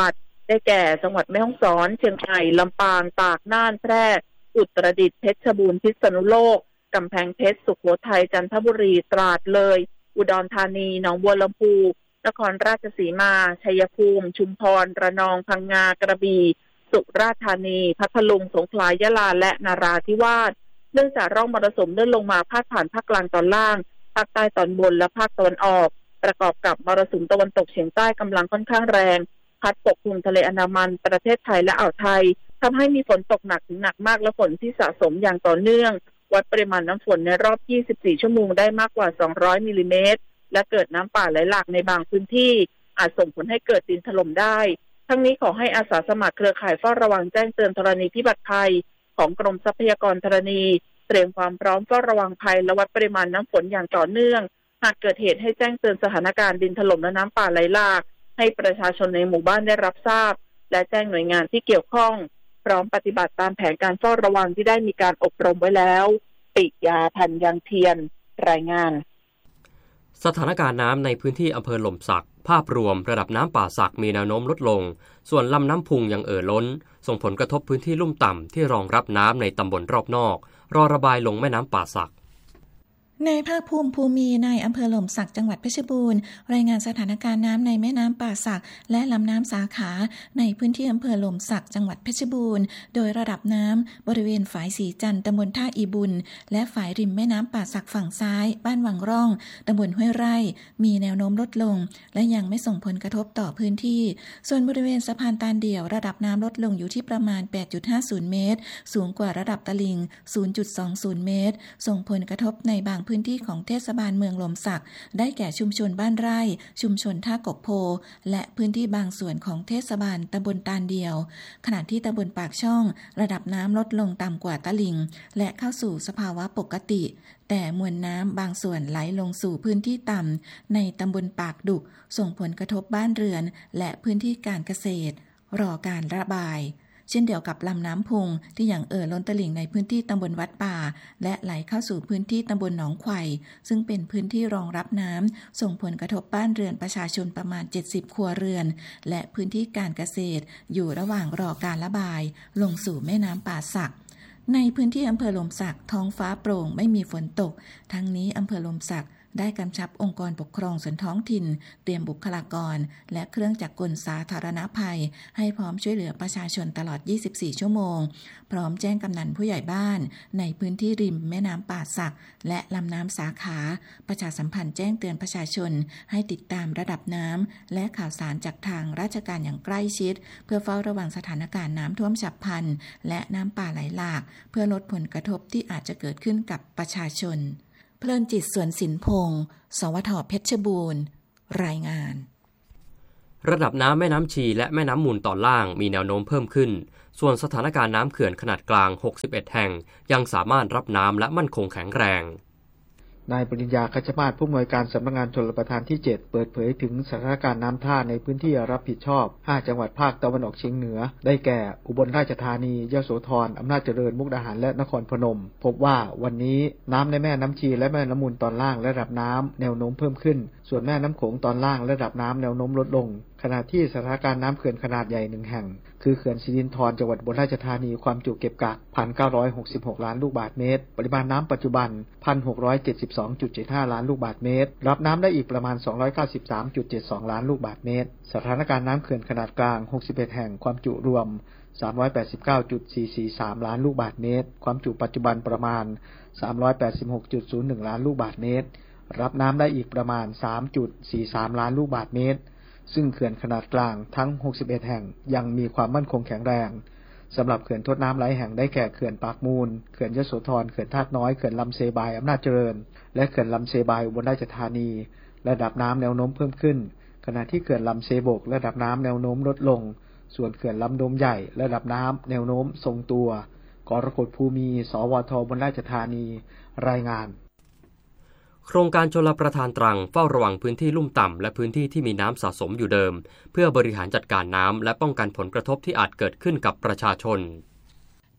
ได้แก่จังหวัดแม่ฮ่องสอนเชียงใหม่ลำปางตากน่านแพร่อุตรดิตถ์เพชรบูรณ์พิษณุโลกกำแพงเพชรสุโขทัยจันทบุรีตราดเลยอุดรธานีหนองบัวลำพูนครราชสีมาชัยภูมิชุมพรระนองพังงากระบี่สุราษฎร์ธานีพัทลุงสงขลายะลาและนราธิวาสเนื่องจากร่องมรสุมเลื่อนลงมาพาดผ่านภาคกลางตอนล่างภาคใต้ตอนบนและภาคตะวันออกประกอบกับมรสุมตะวันตกเฉียงใต้กำลังค่อนข้างแรงพัดปกคลุมทะเลอันดามันประเทศไทยและอ่าวไทยทำให้มีฝนตกหนักถึงหนักมากและฝนที่สะสมอย่างต่อเนื่องวัดปริมาณน้ำฝนในรอบยี่สิบสี่ชั่วโมงได้มากกว่าสองร้อยมิลลิเมตรและเกิดน้ำป่าไหลหลากในบางพื้นที่อาจส่งผลให้เกิดดินถล่มได้ทั้งนี้ขอให้อาสาสมัครเครือข่ายเฝ้าระวังแจ้งเตือนธรณีพิบัติภัยของกรมทรัพยากรธรณีเตรียมความพร้อมเฝ้าระวังภัยและวัดปริมาณน้ำฝนอย่างต่อเนื่องหากเกิดเหตุให้แจ้งเตือนสถานการณ์ดินถล่มและน้ำป่าไหลหลากให้ประชาชนในหมู่บ้านได้รับทราบและแจ้งหน่วยงานที่เกี่ยวข้องพร้อมปฏิบัติตามแผนการเฝ้าระวังที่ได้มีการอบรมไว้แล้วปิยาพันธ์ยังเทียนรายงานสถานการณ์น้ำในพื้นที่อำเภอหล่มสักภาพรวมระดับน้ำป่าสักมีแนวโน้มลดลงส่วนลำน้ำพุงยังเอ่อล้นส่งผลกระทบพื้นที่ลุ่มต่ำที่รองรับน้ำในตำบลรอบนอกรอระบายลงแม่น้ำป่าสักนายภาคภูมิภูมีนายอำเภอหล่มสักจังหวัดเพชรบูรณ์รายงานสถานการณ์น้ำในแม่น้ำป่าสักและลำน้ำสาขาในพื้นที่อำเภอหล่มสักจังหวัดเพชรบูรณ์โดยระดับน้ำบริเวณฝายสีจันทร์ตำบลท่าอีบุญและฝายริมแม่น้ำป่าสักฝั่งซ้ายบ้านวังร่องตำบลห้วยไร่มีแนวโน้มลดลงและยังไม่ส่งผลกระทบต่อพื้นที่ส่วนบริเวณสะพานตาลเดี่ยวระดับน้ำลดลงอยู่ที่ประมาณ แปดจุดห้าศูนย์ เมตรสูงกว่าระดับตลิ่ง ศูนย์จุดสองศูนย์ เมตรส่งผลกระทบในบางพื้นที่ของเทศบาลเมืองหล่มสักได้แก่ชุมชนบ้านไร่ชุมชนท่ากกโพและพื้นที่บางส่วนของเทศบาลตำบลตาลเดียวขณะที่ตำบลปากช่องระดับน้ำลดลงต่ำกว่าตลิ่งและเข้าสู่สภาวะปกติแต่มวลน้ำบางส่วนไหลลงสู่พื้นที่ต่ำในตำบลปากดุกส่งผลกระทบบ้านเรือนและพื้นที่การเกษตรรอการระบายเช่นเดียวกับลำน้ำพุงที่ยังเอ่อล้นตลิ่งในพื้นที่ตำบลวัดป่าและไหลเข้าสู่พื้นที่ตำบลหนองไข่ซึ่งเป็นพื้นที่รองรับน้ำส่งผลกระทบบ้านเรือนประชาชนประมาณเจ็ดสิบครัวเรือนและพื้นที่การเกษตรอยู่ระหว่างรอการระบายลงสู่แม่น้ำป่าสักในพื้นที่อำเภอหล่มสักท้องฟ้าโปร่งไม่มีฝนตกทั้งนี้อำเภอหล่มสักได้กำชับองค์กรปกครองส่วนท้องถิ่นเตรียมบุคลากรและเครื่องจักรกลสาธารณภัยให้พร้อมช่วยเหลือประชาชนตลอดยี่สิบสี่ชั่วโมงพร้อมแจ้งกำนันผู้ใหญ่บ้านในพื้นที่ริมแม่น้ำป่าสักและลำน้ำสาขาประชาสัมพันธ์แจ้งเตือนประชาชนให้ติดตามระดับน้ำและข่าวสารจากทางราชการอย่างใกล้ชิดเพื่อเฝ้าระวังสถานการณ์น้ำท่วมฉับพลันและน้ำป่าไหลหลากเพื่อลดผลกระทบที่อาจจะเกิดขึ้นกับประชาชนเพลินจิตสวนสินพงศ์สวท.เพชรบูรณ์รายงานระดับน้ำแม่น้ำชีและแม่น้ำมูลตอนล่างมีแนวโน้มเพิ่มขึ้นส่วนสถานการณ์น้ำเขื่อนขนาดกลางหกสิบเอ็ดแห่งยังสามารถรับน้ำและมั่นคงแข็งแรงนายปริญญาคัชมาศผู้อำนวยการสำนักงานชลประทานที่เจ็ดเปิดเผยถึงสถานการณ์น้ำท่าในพื้นที่รับผิดชอบห้าจังหวัดภาคตะวันออกเฉียงเหนือได้แก่อุบลราชธานียโสธรอำนาจเจริญมุกดาหารและนครพนมพบว่าวันนี้น้ำในแม่น้ำชีและแม่น้ำมูลตอนล่างระดับน้ำแนวโน้มเพิ่มขึ้นส่วนแม่น้ำโขงตอนล่างระดับน้ำแนวโน้มลดลงขณะที่สถานการณ์น้ำเขื่อนขนาดใหญ่หนึ่งแห่งคือเขื่อนสิรินธรจังหวัดอุบลราชธานีความจุเก็บกัก หนึ่งพันเก้าร้อยหกสิบหก ล้านลูกบาศก์เมตรปริมาณน้ำปัจจุบัน หนึ่งพันหกร้อยเจ็ดสิบสองจุดเจ็ดห้า ล้านลูกบาศก์เมตรรับน้ำได้อีกประมาณสองร้อยเก้าสิบสามจุดเจ็ดสอง ล้านลูกบาศก์เมตรสถานการณ์น้ำเขื่อนขนาดกลางหกสิบเอ็ดแห่งความจุรวม สามร้อยแปดสิบเก้าจุดสี่สี่สาม ล้านลูกบาศก์เมตรความจุปัจจุบันประมาณ สามร้อยแปดสิบหกจุดศูนย์หนึ่ง ล้านลูกบาศก์เมตรรับน้ำได้อีกประมาณ สามจุดสี่สาม ล้านลูกบาศก์เมตรซึ่งเขื่อนขนาดกลางทั้งหกสิบเอ็ดแห่งยังมีความมั่นคงแข็งแรงสำหรับเขื่อนทดน้ำหลายแห่งได้แก่เขื่อนปากมูลเขื่อนยโสธรเขื่อนธาตุน้อยเขื่อนลำเซบายอำนาจเจริญและเขื่อนลำเซบายอุบลราชธานีระดับน้ำแนวโน้มเพิ่มขึ้นขณะที่เขื่อนลำเซบกระดับน้ำแนวโน้มลดลงส่วนเขื่อนลำดมใหญ่ระดับน้ำแนวโน้มทรงตัวกรกฎภูมิสวทอุบลราชธานีรายงานโครงการชลประทานตรังเฝ้าระวังพื้นที่ลุ่มต่ำและพื้นที่ที่มีน้ำสะสมอยู่เดิมเพื่อบริหารจัดการน้ำและป้องกันผลกระทบที่อาจเกิดขึ้นกับประชาชน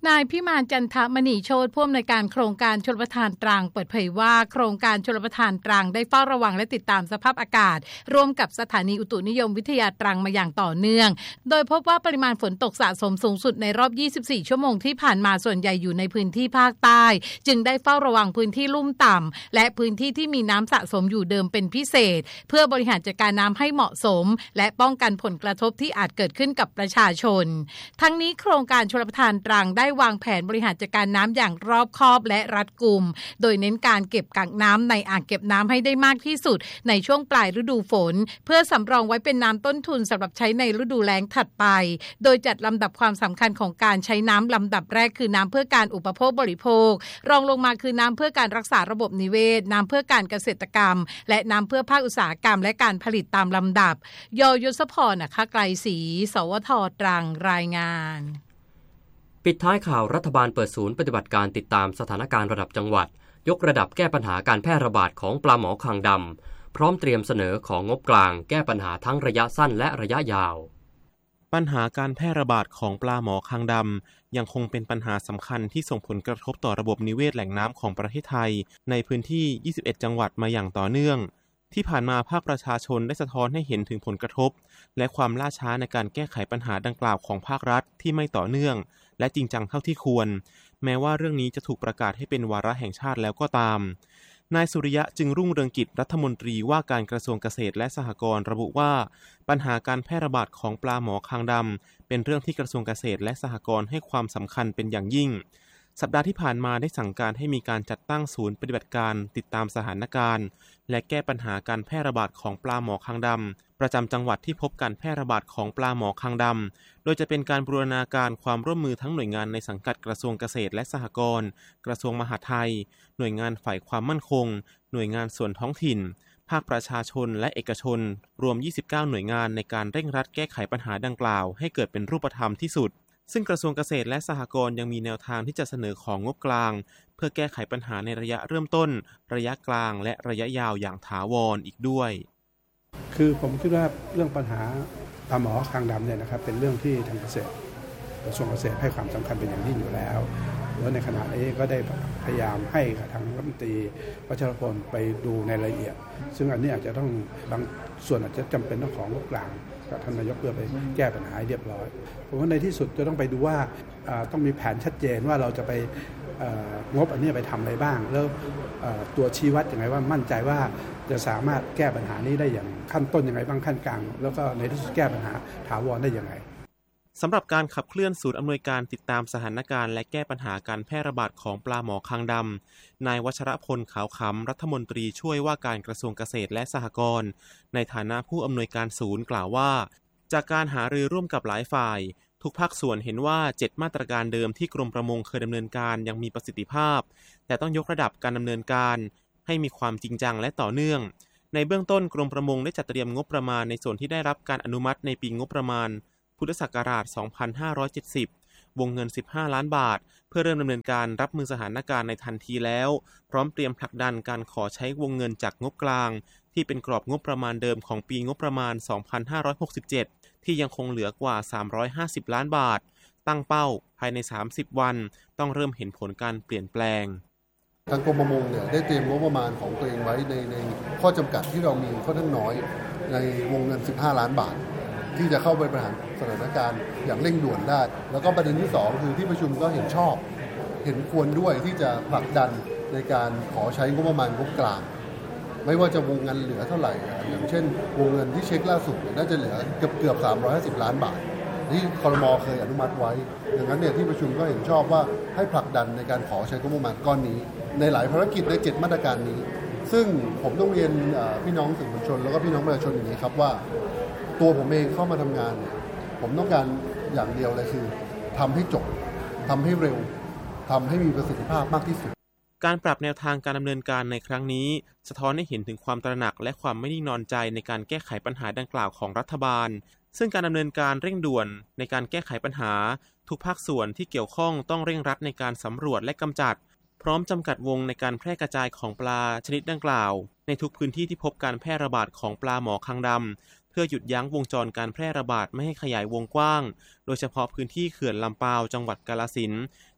นายพิมานจันทมณีโชติผู้อำนวยการโครงการชลประทานตรังเปิดเผยว่าโครงการชลประทานตรังได้เฝ้าระวังและติดตามสภาพอากาศร่วมกับสถานีอุตุนิยมวิทยาตรังมาอย่างต่อเนื่องโดยพบว่าปริมาณฝนตกสะสมสูงสุดในรอบยี่สิบสี่ชั่วโมงที่ผ่านมาส่วนใหญ่อยู่ในพื้นที่ภาคใต้จึงได้เฝ้าระวังพื้นที่ลุ่มต่ำและพื้นที่ที่มีน้ำสะสมอยู่เดิมเป็นพิเศษเพื่อบริหารจัดการน้ำให้เหมาะสมและป้องกันผลกระทบที่อาจเกิดขึ้นกับประชาชนทั้งนี้โครงการชลประทานตรังได้วางแผนบริหารจัดการน้ำอย่างรอบคอบและรัดกุมโดยเน้นการเก็บกักน้ำในอ่างเก็บน้ำให้ได้มากที่สุดในช่วงปลายฤดูฝนเพื่อสำรองไว้เป็นน้ำต้นทุนสำหรับใช้ในฤดูแล้งถัดไปโดยจัดลำดับความสำคัญของการใช้น้ำลำดับแรกคือน้ำเพื่อการอุปโภคบริโภครองลงมาคือน้ำเพื่อการรักษาระบบนิเวศน้ำเพื่อการเกษตรกรรมและน้ำเพื่อภาคอุตสาหกรรมและการผลิตตามลำดับยยศพรนะคะไกลศรีสวทตรังรายงานปิดท้ายข่าวรัฐบาลเปิดศูนย์ปฏิบัติการติดตามสถานการณ์ระดับจังหวัดยกระดับแก้ปัญหาการแพร่ระบาดของปลาหมอคางดำพร้อมเตรียมเสนอของงบกลางแก้ปัญหาทั้งระยะสั้นและระยะยาวปัญหาการแพร่ระบาดของปลาหมอคางดำยังคงเป็นปัญหาสำคัญที่ส่งผลกระทบต่อระบบนิเวศแหล่งน้ำของประเทศไทยในพื้นที่ยี่สิบเอ็ดจังหวัดมาอย่างต่อเนื่องที่ผ่านมาภาคประชาชนได้สะท้อนให้เห็นถึงผลกระทบและความล่าช้าในการแก้ไขปัญหาดังกล่าวของภาครัฐที่ไม่ต่อเนื่องและจริงจังเท่าที่ควรแม้ว่าเรื่องนี้จะถูกประกาศให้เป็นวาระแห่งชาติแล้วก็ตามนายสุริยะจึงรุ่งเรืองกิจรัฐมนตรีว่าการกระทรวงเกษตรและสหกรณ์ระบุว่าปัญหาการแพร่ระบาดของปลาหมอคางดำเป็นเรื่องที่กระทรวงเกษตรและสหกรณ์ให้ความสำคัญเป็นอย่างยิ่งสัปดาห์ที่ผ่านมาได้สั่งการให้มีการจัดตั้งศูนย์ปฏิบัติการติดตามสถานการณ์และแก้ปัญหาการแพร่ระบาดของปลาหมอคางดำประจำจังหวัดที่พบการแพร่ระบาดของปลาหมอคางดำโดยจะเป็นการบูรณาการความร่วมมือทั้งหน่วยงานในสังกัดกระทรวงเกษตรและสหกรณ์กระทรวงมหาดไทยหน่วยงานฝ่ายความมั่นคงหน่วยงานส่วนท้องถิ่นภาคประชาชนและเอกชนรวมยี่สิบเก้าหน่วยงานในการเร่งรัดแก้ไขปัญหาดังกล่าวให้เกิดเป็นรูปธรรมที่สุดซึ่งกระทรวงเกษตรและสหกรณ์ยังมีแนวทางที่จะเสนอของงบกลางเพื่อแก้ไขปัญหาในระยะเริ่มต้นระยะกลางและระยะยาวอย่างถาวรอีกด้วยคือผมคิดว่าเรื่องปัญหาปลาหมอคางดำเนี่ยนะครับเป็นเรื่องที่ทางเกษตรกระทรวงเกษตรให้ความสำคัญเป็นอย่างยิ่งอยู่แล้วแล้วในขณะนี้ก็ได้พยายามให้ทางรัฐมนตรีวัชรพลไปดูในรายละเอียดซึ่งอันนี้อาจจะต้องบางส่วนอาจจะจำเป็นต้องของงบกลางกับท่านนายกเพื่อไปแก้ปัญหาเรียบร้อยผมว่าในที่สุดจะต้องไปดูว่าต้องมีแผนชัดเจนว่าเราจะไปงบอันนี้ไปทำอะไรบ้างแล้วตัวชี้วัดอย่างไรว่ามั่นใจว่าจะสามารถแก้ปัญหานี้ได้อย่างขั้นต้นอย่างไรบ้างขั้นกลางแล้วก็ในที่สุดแก้ปัญหาถาวรได้อย่างไรสำหรับการขับเคลื่อนศูนย์อำนวยการติดตามสถานการณ์และแก้ปัญหาการแพร่ระบาดของปลาหมอคางดำนายวัชรพลขาวขำรัฐมนตรีช่วยว่าการกระทรวงเกษตรและสหกรณ์ในฐานะผู้อำนวยการศูนย์กล่าวว่าจากการหารือร่วมกับหลายฝ่ายทุกภาคส่วนเห็นว่าเจ็ดมาตรการเดิมที่กรมประมงเคยดำเนินการยังมีประสิทธิภาพแต่ต้องยกระดับการดำเนินการให้มีความจริงจังและต่อเนื่องในเบื้องต้นกรมประมงได้จัดเตรียมงบประมาณในส่วนที่ได้รับการอนุมัติในปีงบประมาณพุทธศักราชสองพันห้าร้อยเจ็ดสิบวงเงินสิบห้าล้านบาทเพื่อเริ่มดำเนินการรับมือสถานการณ์ในทันทีแล้วพร้อมเตรียมผลักดันการขอใช้วงเงินจากงบกลางที่เป็นกรอบงบประมาณเดิมของปีงบประมาณสองพันห้าร้อยหกสิบเจ็ดที่ยังคงเหลือกว่าสามร้อยห้าสิบล้านบาทตั้งเป้าภายในสามสิบวันต้องเริ่มเห็นผลการเปลี่ยนแปลงทางกรมประมงเนี่ยได้เตรียมงบประมาณของตัวเองไว้ในในข้อจำกัดที่เรามีค่อนข้างน้อยในวงเงินสิบห้าล้านบาทที่จะเข้าไปบริหารสถานการณ์อย่างเร่งด่วนได้แล้วก็ประเด็นที่สองคือที่ประชุมก็เห็นชอบเห็นควรด้วยที่จะผลักดันในการขอใช้งบประมาณงบกลางไม่ว่าจะวงเงินเหลือเท่าไหร่อย่างเช่นวงเงินที่เช็คล่าสุดน่าจะเหลือเกือบเกือบสามร้อยห้าสิบล้านบาทที่ครม.เคยอนุมัติไว้ดังนั้นเนี่ยที่ประชุมก็เห็นชอบว่าให้ผลักดันในการขอใช้งบประมาณก้อนนี้ในหลายภารกิจในเจ็ดมาตรการนี้ซึ่งผมต้องเรียนพี่น้องสื่อมวลชนแล้วก็พี่น้องประชาชนอย่างนี้ครับว่าตัวผมเองเข้ามาทำงานเนี่ยผมต้องการอย่างเดียวเลยคือทำให้จบทำให้เร็วทำให้มีประสิทธิภาพมากที่สุดการปรับแนวทางการดำเนินการในครั้งนี้สะท้อนให้เห็นถึงความตระหนักและความไม่นิ่งนอนใจในการแก้ไขปัญหาดังกล่าวของรัฐบาลซึ่งการดำเนินการเร่งด่วนในการแก้ไขปัญหาทุกภาคส่วนที่เกี่ยวข้องต้องเร่งรัดในการสำรวจและกำจัดพร้อมจำกัดวงในการแพร่กระจายของปลาชนิดดังกล่าวในทุกพื้นที่ที่พบการแพร่ระบาดของปลาหมอคางดำเพื่อหยุดยั้งวงจรการแพร่ระบาดไม่ให้ขยายวงกว้างโดยเฉพาะพื้นที่เขื่อนลำปาวจังหวัดกาฬสินธุ์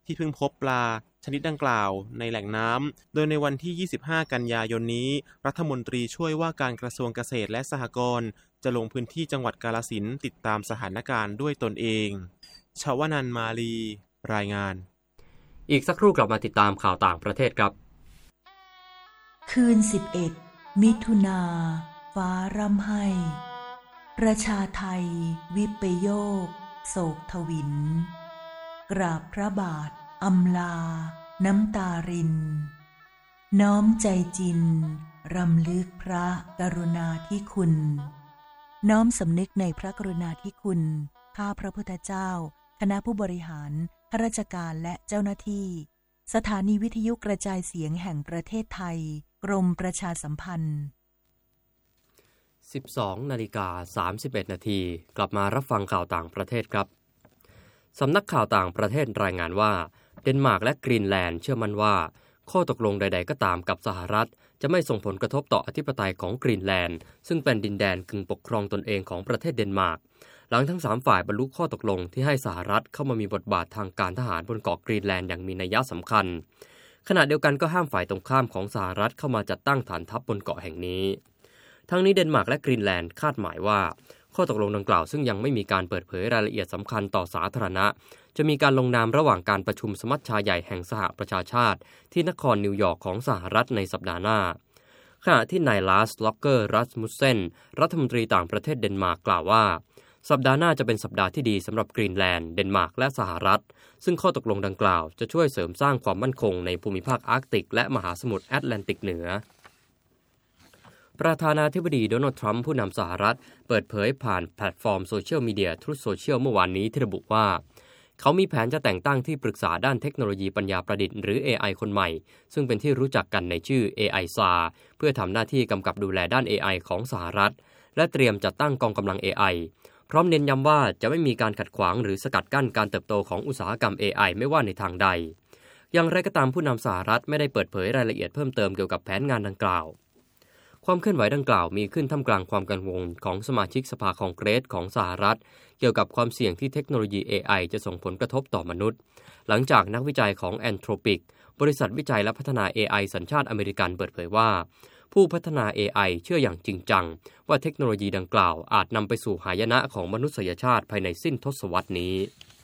ที่เพิ่งพบปลาชนิดดังกล่าวในแหล่งน้ำโดยในวันที่ยี่สิบห้ากันยายนนี้รัฐมนตรีช่วยว่าการกระทรวงเกษตรและสหกรณ์จะลงพื้นที่จังหวัดกาฬสินธุ์ติดตามสถานการณ์ด้วยตนเองชวนันท์มาลีรายงานอีกสักครู่กลับมาติดตามข่าวต่างประเทศครับคืนสิบเอ็ดมิถุนาฟ้าร่ำไห้ประชาไทยวิปโยคโศกทวินกราบพระบาทอำลาน้ำตารินน้อมใจจินรำลึกพระกรุณาธิคุณน้อมสำนึกในพระกรุณาธิคุณข้าพระพุทธเจ้าคณะผู้บริหารข้าราชการและเจ้าหน้าที่สถานีวิทยุกระจายเสียงแห่งประเทศไทยกรมประชาสัมพันธ์สิบสองนาฬิกาสามสิบเอ็ดนาทีกลับมารับฟังข่าวต่างประเทศครับสำนักข่าวต่างประเทศรายงานว่าเดนมาร์กและกรีนแลนด์เชื่อมั่นว่าข้อตกลงใดๆก็ตามกับสหรัฐจะไม่ส่งผลกระทบต่ออธิปไตยของกรีนแลนด์ซึ่งเป็นดินแดนกึ่งปกครองตนเองของประเทศเดนมาร์กหลังทั้งสามฝ่ายบรรลุข้อตกลงที่ให้สหรัฐเข้ามามีบทบาททางการทหารบนเกาะกรีนแลนด์อย่างมีนัยสำคัญขณะเดียวกันก็ห้ามฝ่ายตรงข้ามของสหรัฐเข้ามาจัดตั้งฐานทัพบนเกาะแห่งนี้ทั้งนี้เดนมาร์กและกรีนแลนด์คาดหมายว่าข้อตกลงดังกล่าวซึ่งยังไม่มีการเปิดเผยรายละเอียดสำคัญต่อสาธารณะจะมีการลงนามระหว่างการประชุมสมัชชาใหญ่แห่งสหประชาชาติที่นครนิวยอร์กของสหรัฐในสัปดาห์หน้าขณะที่นายลาสล็อกเกอร์รัสมุสเซนรัฐมนตรีต่างประเทศเดนมาร์กกล่าวว่าสัปดาห์หน้าจะเป็นสัปดาห์ที่ดีสำหรับกรีนแลนด์เดนมาร์กและสหรัฐซึ่งข้อตกลงดังกล่าวจะช่วยเสริมสร้างความมั่นคงในภูมิภาคอาร์กติกและมหาสมุทรแอตแลนติกเหนือประธานาธิบดีโดนัลด์ทรัมป์ผู้นำสหรัฐเปิดเผยผ่านแพลตฟอร์มโซเชียลมีเดีย Truth Social เมื่อวานนี้ที่ระบุว่าเขามีแผนจะแต่งตั้งที่ปรึกษาด้านเทคโนโลยีปัญญาประดิษฐ์หรือ เอ ไอ คนใหม่ซึ่งเป็นที่รู้จักกันในชื่อ เอ ไอ เอส เอ เพื่อทำหน้าที่กำกับดูแลด้าน เอ ไอ ของสหรัฐและเตรียมจัดตั้งกองกำลัง เอ ไอ พร้อมเน้นย้ำว่าจะไม่มีการขัดขวางหรือสกัดกั้นการเติบโตของอุตสาหกรรม เอ ไอ ไม่ว่าในทางใดอย่างไรก็ตามผู้นำสหรัฐไม่ได้เปิดเผยรายละเอียดเพิ่มเติมเกี่ยวกับแผนงานดังกล่าวความเคลื่อนไหวดังกล่าวมีขึ้นท่ามกลางความกังวลของสมาชิกสภาคองเกรสของสหรัฐเกี่ยวกับความเสี่ยงที่เทคโนโลยี เอ ไอ จะส่งผลกระทบต่อมนุษย์หลังจากนักวิจัยของ Anthropic บริษัทวิจัยและพัฒนา เอ ไอ สัญชาติอเมริกันเปิดเผยว่าผู้พัฒนา เอ ไอ เชื่ออย่างจริงจังว่าเทคโนโลยีดังกล่าวอาจนำไปสู่หายนะของมนุษยชาติภายในสิ้นทศวรรษนี้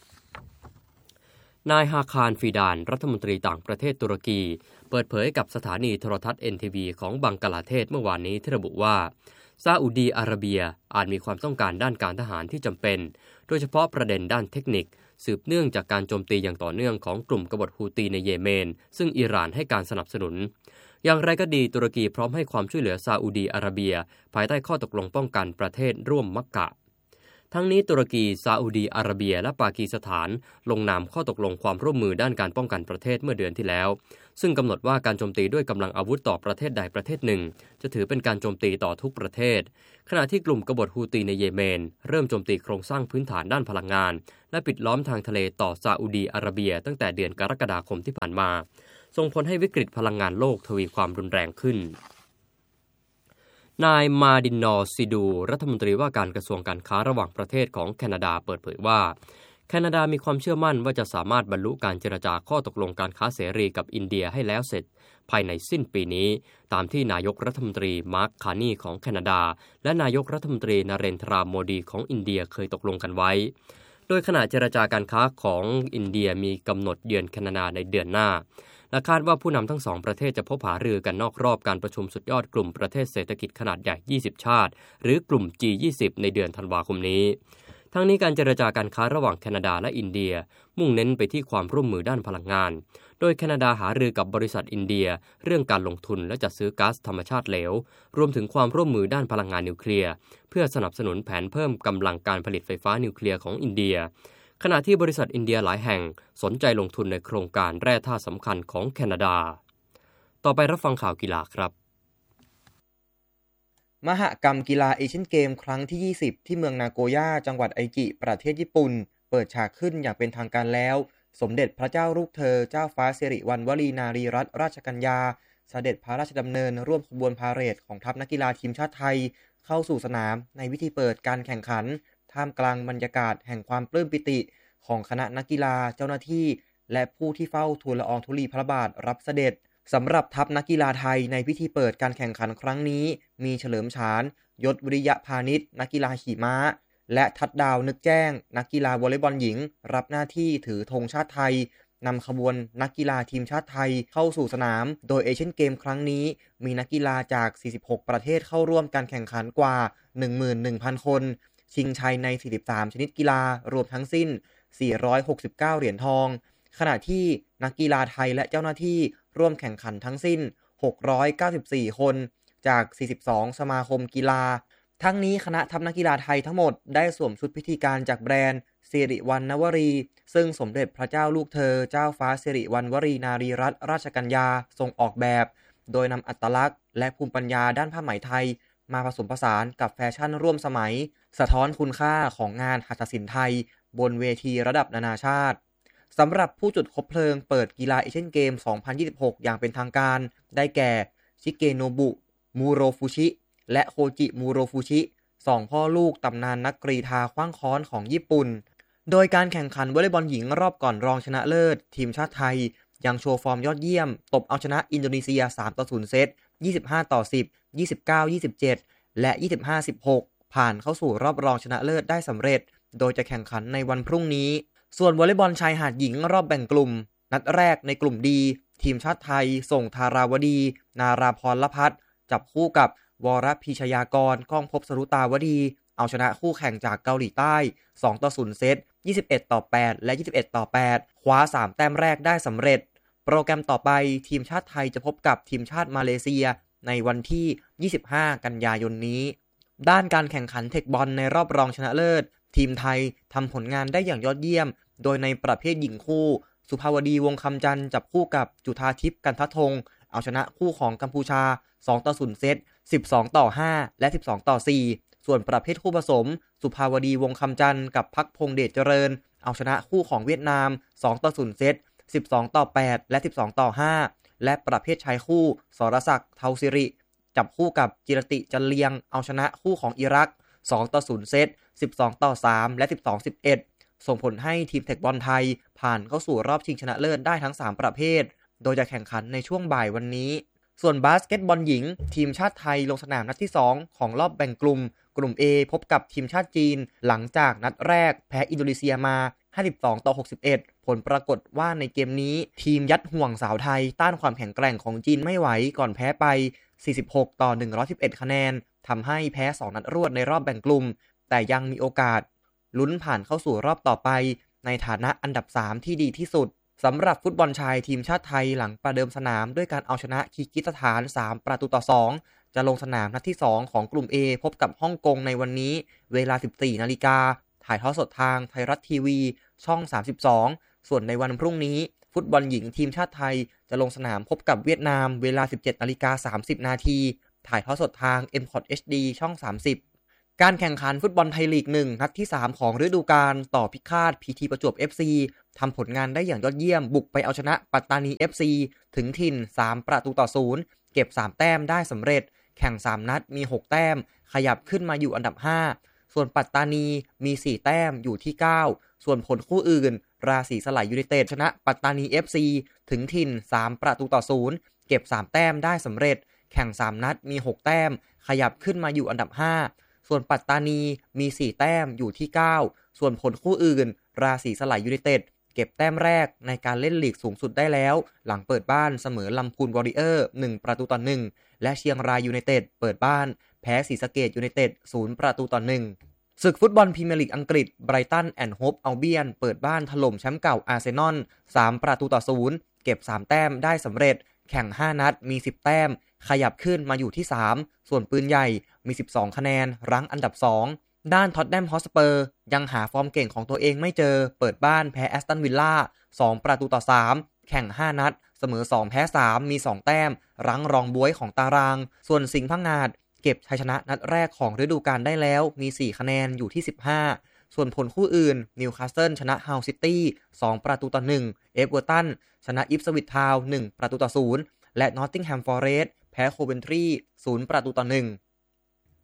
นายฮาคารฟีดานรัฐมนตรีต่างประเทศตุรกีเปิดเผยกับสถานีโทรทัศน์ เอ็น ที วี ของบังกลาเทศเมื่อวานนี้ที่ระบุว่าซาอุดีอาระเบียอาจมีความต้องการด้านการทหารที่จำเป็นโดยเฉพาะประเด็นด้านเทคนิคสืบเนื่องจากการโจมตีอย่างต่อเนื่องของกลุ่มกบฏฮูตีในเยเมนซึ่งอิหร่านให้การสนับสนุนอย่างไรก็ดีตุรกีพร้อมให้ความช่วยเหลือซาอุดีอาระเบียภายใต้ข้อตกลงป้องกันประเทศร่วมมักกะทั้งนี้ตุรกีซาอุดีอาระเบียและปากีสถานลงนามข้อตกลงความร่วมมือด้านการป้องกันประเทศเมื่อเดือนที่แล้วซึ่งกำหนดว่าการโจมตีด้วยกำลังอาวุธต่อประเทศใดประเทศหนึ่งจะถือเป็นการโจมตีต่อทุกประเทศขณะที่กลุ่มกบฏฮูตีในเยเมนเริ่มโจมตีโครงสร้างพื้นฐานด้านพลังงานและปิดล้อมทางทะเลต่อซาอุดีอาระเบียตั้งแต่เดือนกรกฎาคมที่ผ่านมาส่งผลให้วิกฤตพลังงานโลกทวีความรุนแรงขึ้นนายมาดินนอร์ซิดูรัฐมนตรีว่าการกระทรวงการค้าระหว่างประเทศของแคนาดาเปิดเผยว่าแคนาดามีความเชื่อมั่นว่าจะสามารถบรรลุการเจรจาข้อตกลงการค้าเสรีกับอินเดียให้แล้วเสร็จภายในสิ้นปีนี้ตามที่นายกรัฐมนตรีมาร์คคาร์นีของแคนาดาและนายกรัฐมนตรีนเรนทราโมดีของอินเดียเคยตกลงกันไว้โดยขณะเจรจาการค้าของอินเดียมีกำหนดเยือนแคนาดาในเดือนหน้าและคาดว่าผู้นำทั้งสองประเทศจะพบหารือกันนอกรอบการประชุมสุดยอดกลุ่มประเทศเศรษฐกิจขนาดใหญ่ยี่สิบชาติหรือกลุ่ม จี ยี่สิบ ในเดือนธันวาคมนี้ทั้งนี้การเจรจาการค้าระหว่างแคนาดาและอินเดียมุ่งเน้นไปที่ความร่วมมือด้านพลังงานโดยแคนาดาหารือกับบริษัทอินเดียเรื่องการลงทุนและจัดซื้อก๊าซธรรมชาติเหลวรวมถึงความร่วมมือด้านพลังงานนิวเคลียร์เพื่อสนับสนุนแผนเพิ่มกำลังการผลิตไฟฟ้านิวเคลียร์ของอินเดียขณะที่บริษัทอินเดียหลายแห่งสนใจลงทุนในโครงการแร่ธาตุสำคัญของแคนาดาต่อไปรับฟังข่าวกีฬาครับมหกรรมกีฬาเอเชียนเกมครั้งที่ยี่สิบที่เมืองนาโกย่าจังหวัดไอจิประเทศญี่ปุ่นเปิดฉากขึ้นอย่างเป็นทางการแล้วสมเด็จพระเจ้าลูกเธอเจ้าฟ้าสิริวัณวลีนารีรัตนราชกัญญาเสด็จพระราชดำเนินร่วมขบวนพาเหรดของทัพนักกีฬาทีมชาติไทยเข้าสู่สนามในพิธีเปิดการแข่งขันท่ามกลางบรรยากาศแห่งความปลื้มปิติของคณะนักกีฬาเจ้าหน้าที่และผู้ที่เฝ้าทูลละอองธุลีพระบาทรับเสด็จสำหรับทัพนักกีฬาไทยในพิธีเปิดการแข่งขันครั้งนี้มีเฉลิมฉานยศวิริยะพานิชนักกีฬาขี่ม้าและทัดดาวนึกแจ้งนักกีฬาวอลเลย์บอลหญิงรับหน้าที่ถือธงชาติไทยนำขบวนนักกีฬาทีมชาติไทยเข้าสู่สนามโดยเอเชียนเกมครั้งนี้มีนักกีฬาจากสี่สิบหกประเทศเข้าร่วมการแข่งขันกว่า หนึ่งหมื่นหนึ่งพัน คนชิงชัยในสี่สิบสามชนิดกีฬารวมทั้งสิ้นสี่ร้อยหกสิบเก้าเหรียญทองขณะที่นักกีฬาไทยและเจ้าหน้าที่ร่วมแข่งขันทั้งสิ้นหกร้อยเก้าสิบสี่คนจากสี่สิบสองสมาคมกีฬาทั้งนี้คณะทัพนักกีฬาไทยทั้งหมดได้สวมชุดพิธีการจากแบรนด์สิริวัณณวรีซึ่งสมเด็จพระเจ้าลูกเธอเจ้าฟ้าสิริวัณวรีนารีรัตนราชกัญญาทรงออกแบบโดยนำอัตลักษณ์และภูมิปัญญาด้านผ้าไหมไทยมาผสมผสานกับแฟชั่นร่วมสมัยสะท้อนคุณค่าของงานหัตถศิลป์ไทยบนเวทีระดับนานาชาติสำหรับผู้จุดคบเพลิงเปิดกีฬาเอเชียนเกม สองพันยี่สิบหก อย่างเป็นทางการได้แก่ชิเกโนบุมูโรฟุชิและโคจิมูโรฟุชิสองพ่อลูกตำนานนักกรีฑาขว้างค้อนของญี่ปุ่นโดยการแข่งขันวอลเลย์บอลหญิงรอบก่อนรองชนะเลิศทีมชาติไทยยังโชว์ฟอร์มยอดเยี่ยมตบเอาชนะอินโดนีเซียสามต่อศูนย์เซตยี่สิบห้าต่อสิบ ยี่สิบเก้า ยี่สิบเจ็ดและยี่สิบห้า สิบหกผ่านเข้าสู่รอบรองชนะเลิศได้สำเร็จโดยจะแข่งขันในวันพรุ่งนี้ส่วนวอลเลย์บอลชายหาดหญิงรอบแบ่งกลุ่มนัดแรกในกลุ่มดีทีมชาติไทยส่งธาราวดีนาราพรละพัฒน์จับคู่กับวรพิชยากรก้องภพสรุตาวดีเอาชนะคู่แข่งจากเกาหลีใต้สองต่อศูนย์เซตยี่สิบเอ็ดต่อแปดและยี่สิบเอ็ดต่อแปดคว้าสามแต้มแรกได้สำเร็จโปรแกรมต่อไปทีมชาติไทยจะพบกับทีมชาติมาเลเซียในวันที่ยี่สิบห้ากันยายนนี้ด้านการแข่งขันเทคบอลในรอบรองชนะเลิศทีมไทยทำผลงานได้อย่างยอดเยี่ยมโดยในประเภทหญิงคู่สุภาวดีวงคำจันทร์จับคู่กับจุฑาทิพย์กันทธงเอาชนะคู่ของกัมพูชาสองต่อศูนย์เซตสิบสองต่อห้าและสิบสองต่อสี่ส่วนประเภทคู่ผสมสุภาวดีวงคำจันทร์กับภักพงษ์เดชเจริญเอาชนะคู่ของเวียดนามสองต่อศูนย์เซตสิบสองต่อแปดและสิบสองต่อห้าและประเภทชายคู่สรศักดิ์เทาสิริจับคู่กับจิรติจันเลียงเอาชนะคู่ของอิรักสองต่อศูนย์เซตสิบสองต่อสามและสิบสอง สิบเอ็ดส่งผลให้ทีมเทคบอลไทยผ่านเข้าสู่รอบชิงชนะเลิศได้ทั้งสามประเภทโดยจะแข่งขันในช่วงบ่ายวันนี้ส่วนบาสเกตบอลหญิงทีมชาติไทยลงสนามนัดที่สองของรอบแบ่งกลุ่มกลุ่ม A พบกับทีมชาติจีนหลังจากนัดแรกแพ้อินโดนีเซียมาห้าสิบสองต่อหกสิบเอ็ดผลปรากฏว่าในเกมนี้ทีมยัดห่วงสาวไทยต้านความแข็งแกร่งของจีนไม่ไหวก่อนแพ้ไปสี่สิบหกต่อหนึ่งร้อยสิบเอ็ดคะแนนทำให้แพ้สองนัดรวดในรอบแบ่งกลุ่มแต่ยังมีโอกาสลุ้นผ่านเข้าสู่รอบต่อไปในฐานะอันดับสามที่ดีที่สุดสำหรับฟุตบอลชายทีมชาติไทยหลังประเดิมสนามด้วยการเอาชนะคีร์กิสถานสามประตูต่อสองจะลงสนามนัดที่สองของกลุ่ม A พบกับฮ่องกงในวันนี้เวลา สิบสี่นาฬิกาถ่ายทอดสดทางไทยรัฐทีวีช่องสามสิบสองส่วนในวันพรุ่งนี้ฟุตบอลหญิงทีมชาติไทยจะลงสนามพบกับเวียดนามเวลา สิบเจ็ดนาฬิกาสามสิบนาทีถ่ายทอดสดทาง เอ็ม คอท เอช ดี ช่องสามสิบการแข่งขันฟุตบอลไทยลีกหนึ่งนัดที่สามของฤดูกาลต่อพิฆาต พี ที ประจวบ เอฟ ซี ทำผลงานได้อย่างยอดเยี่ยมบุกไปเอาชนะปัตตานี เอฟ ซี ถึงถิ่นสามประตูต่อศูนย์เก็บสามแต้มได้สำเร็จแข่งสามนัดมีหกแต้มขยับขึ้นมาอยู่อันดับห้าส่วนปัตตานีมีสี่แต้มอยู่ที่เก้าส่วนผลคู่อื่นราศีสลายยูไนเต็ดชนะปัตตานี เอฟ ซี ถึงถิ่นสามประตูต่อศูนย์เก็บสามแต้มได้สำเร็จแข่งสามนัดมีหกแต้มขยับขึ้นมาอยู่อันดับห้าส่วนปัตตานีมีสี่แต้มอยู่ที่เก้าส่วนผลคู่อื่นราศีสลายยูไนเต็ดเก็บแต้มแรกในการเล่นลีกสูงสุดได้แล้วหลังเปิดบ้านเสมอลำพูนวอริเออร์หนึ่งประตูต่อหนึ่งและเชียงรายยูไนเต็ดเปิดบ้านแพ้ศรีสะเกษยูไนเต็ดศูนย์ประตูต่อหนึ่งศึกฟุตบอลพรีเมียร์ลีกอังกฤษไบรตันแอนด์โฮปอัลเบียนเปิดบ้านถล่มแชมป์เก่าอาร์เซนอลสามประตูต่อศูนย์เก็บสามแต้มได้สำเร็จแข่งห้านัดมีสิบแต้มขยับขึ้นมาอยู่ที่สามส่วนปืนใหญ่มีสิบสองคะแนนรั้งอันดับสองด้านท็อตแนมฮอสเปอร์ยังหาฟอร์มเก่งของตัวเองไม่เจอเปิดบ้านแพ้แอสตันวิลล่าสองประตูต่อสามแข่งห้านัดเสมอสองแพ้สามมีสองแต้มรั้งรองบ๊วยของตารางส่วนสิงห์พังงาดเก็บชัยชนะนัดแรกของฤดูกาลได้แล้วมีสี่คะแนนอยู่ที่สิบห้าส่วนผลคู่อื่นนิวคาสเซิลชนะฮาวซิตี้สองประตูต่อหนึ่งเอเวอร์ตันชนะอิปสวิชทาวน์หนึ่งประตูต่อศูนย์และนอตติงแฮมฟอเรสต์แพ้โคเวนทรีศูนย์ประตูต่อหนึ่ง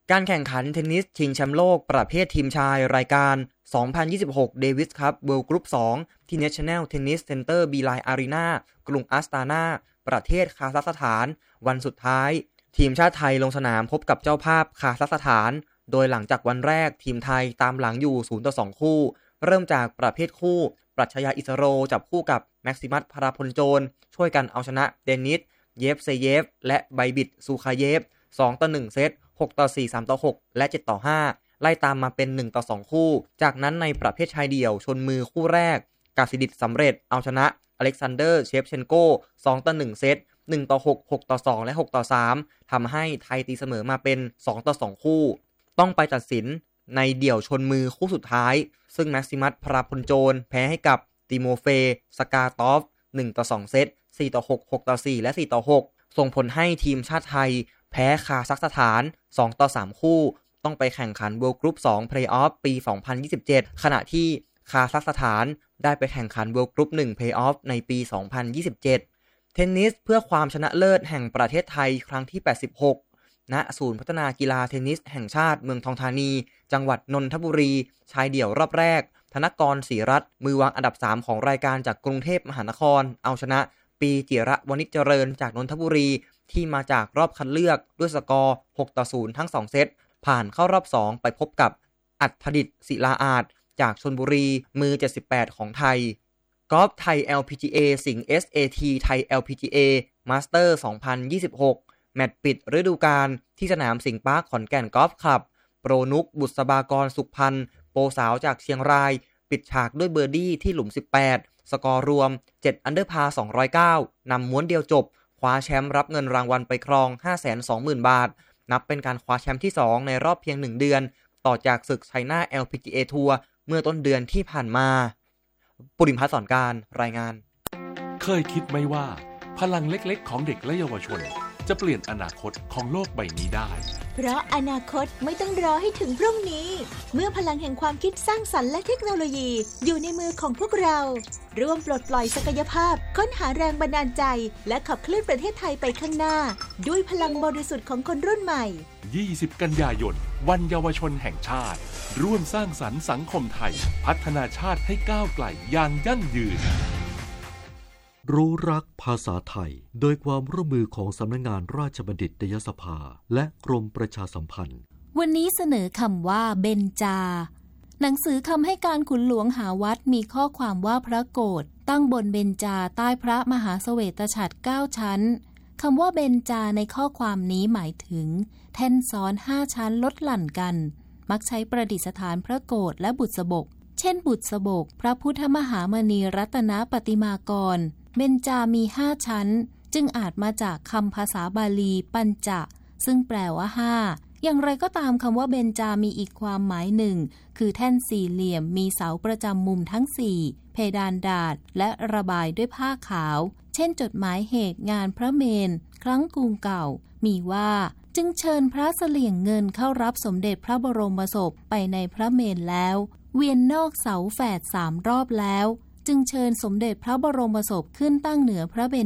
การแข่งขันเทนนิสชิงแชมป์โลกประเภททีมชายรายการ สองพันยี่สิบหก Davis Cup World Group สอง ที่ National Tennis Center Beeline Arena กรุงอัสตานาประเทศคาซัคสถานวันสุดท้ายทีมชาติไทยลงสนามพบกับเจ้าภาพคาซัคสถานโดยหลังจากวันแรกทีมไทยตามหลังอยู่ ศูนย์ต่อสอง คู่เริ่มจากประเภทคู่ปรัชญาอิสโรจับคู่กับแม็กซิมัสพาราพลโจรช่วยกันเอาชนะเดนิสเยฟเซเยฟและไบบิดซูคาเยฟสองต่อหนึ่งเซตหกต่อสี่ สามต่อหกและเจ็ดต่อห้าไล่ตามมาเป็นหนึ่งต่อสองคู่จากนั้นในประเภทชายเดี่ยวชนมือคู่แรกกาซิดิตสำเร็จเอาชนะอเล็กซานเดอร์เชฟเชนโกสองต่อหนึ่งเซตหนึ่งต่อหก หกต่อสองและหกต่อสามทำให้ไทยตีเสมอมาเป็นสองต่อสองคู่ต้องไปตัดสินในเดี่ยวชนมือคู่สุดท้ายซึ่งแม็กซิมัสพาราพลโจรแพ้ให้กับติโมเฟสกาตอฟหนึ่งต่อสองเซตสี่ต่อหก หกต่อสี่และสี่ต่อหกส่งผลให้ทีมชาติไทยแพ้คาซัคสถานสองต่อสามคู่ต้องไปแข่งขัน World Group สอง Playoff ปี สองพันยี่สิบเจ็ด ขณะที่คาซัคสถานได้ไปแข่งขัน World Group หนึ่ง Playoff ในปี สองพันยี่สิบเจ็ด เทนนิสเพื่อความชนะเลิศแห่งประเทศไทยครั้งที่ แปดสิบหก ณ ศูนย์พัฒนากีฬาเทนนิสแห่งชาติเมืองทองธานีจังหวัดนนทบุรีชายเดี่ยวรอบแรกธนกรศรีรัตน์มือวางอันดับสามของรายการจากกรุงเทพมหานครเอาชนะปีจิระวณิชเจริญจากนนทบุรีที่มาจากรอบคัดเลือกด้วยสกอร์หกต่อศูนย์ทั้งสองเซตผ่านเข้ารอบสองไปพบกับอัฏฐดิษฐ์ศิลาอาจจากชลบุรีมือเจ็ดสิบแปดของไทยกอล์ฟไทย แอล พี จี เอ สิงห์ เอส เอ ที ไทย แอล พี จี เอ Master สองพันยี่สิบหกแมตช์ปิดฤดูกาลที่สนามสิงห์ปาร์คขอนแก่นกอล์ฟคลับโปรนุกบุษบากรสุขพันธ์โปรสาวจากเชียงรายปิดฉากด้วยเบอร์ดี้ที่หลุมสิบแปดสกอร์รวมเจ็ดอันเดอร์พาร์สองร้อยเก้านำม้วนเดียวจบคว้าแชมป์รับเงินรางวัลไปครอง ห้าแสนสองหมื่น บาทนับเป็นการคว้าแชมป์ที่สองในรอบเพียงหนึ่งเดือนต่อจากศึกไชน่า แอล พี จี เอ ทัวร์เมื่อต้นเดือนที่ผ่านมาปุริมพัฒน์สอนการรายงานเคยคิดไหมว่าพลังเล็กๆของเด็กและเยาวชนจะเปลี่ยนอนาคตของโลกใบนี้ได้เพราะอนาคตไม่ต้องรอให้ถึงพรุ่งนี้เมื่อพลังแห่งความคิดสร้างสรรค์และเทคโนโลยีอยู่ในมือของพวกเราร่วมปลดปล่อยศักยภาพค้นหาแรงบันดาลใจและขับเคลื่อนประเทศไทยไปข้างหน้าด้วยพลังบริสุทธิ์ของคนรุ่นใหม่ยี่สิบกันยายนวันเยาวชนแห่งชาติร่วมสร้างสรรค์สังคมไทยพัฒนาชาติให้ก้าวไกลอย่างยั่งยืนรู้รักภาษาไทยโดยความร่วมมือของสำนักงานราชบัณฑิตยสภาและกรมประชาสัมพันธ์วันนี้เสนอคำว่าเบญจาหนังสือคำให้การขุนหลวงหาวัดมีข้อความว่าพระโกฐตั้งบนเบญจาใต้พระมหาเสวตฉัตรเก้าชั้นคำว่าเบญจาในข้อความนี้หมายถึงแท่นซ้อนห้าชั้นลดหลั่นกันมักใช้ประดิษฐานพระโกฐและบุษบกเช่นบุษบกพระพุทธมหามณีรัตนปฏิมากรเบญจามีห้าชั้นจึงอาจมาจากคำภาษาบาลีปัญจะซึ่งแปลว่าห้าอย่างไรก็ตามคำว่าเบญจามีอีกความหมายหนึ่งคือแท่นสี่เหลี่ยมมีเสาประจำมุมทั้งสี่เพดานดาษและระบายด้วยผ้าขาวเช่นจดหมายเหตุงานพระเมรุครั้งกรุงเก่ามีว่าจึงเชิญพระเสลี่ยงเงินเข้ารับสมเด็จพระบรมศพไปในพระเมรุแล้วเวียนนอกเสาแฝดสามรอบแล้วจึงเชิญสมเด็จพระบรมศพขึ้นตั้งเหนือพระเบญ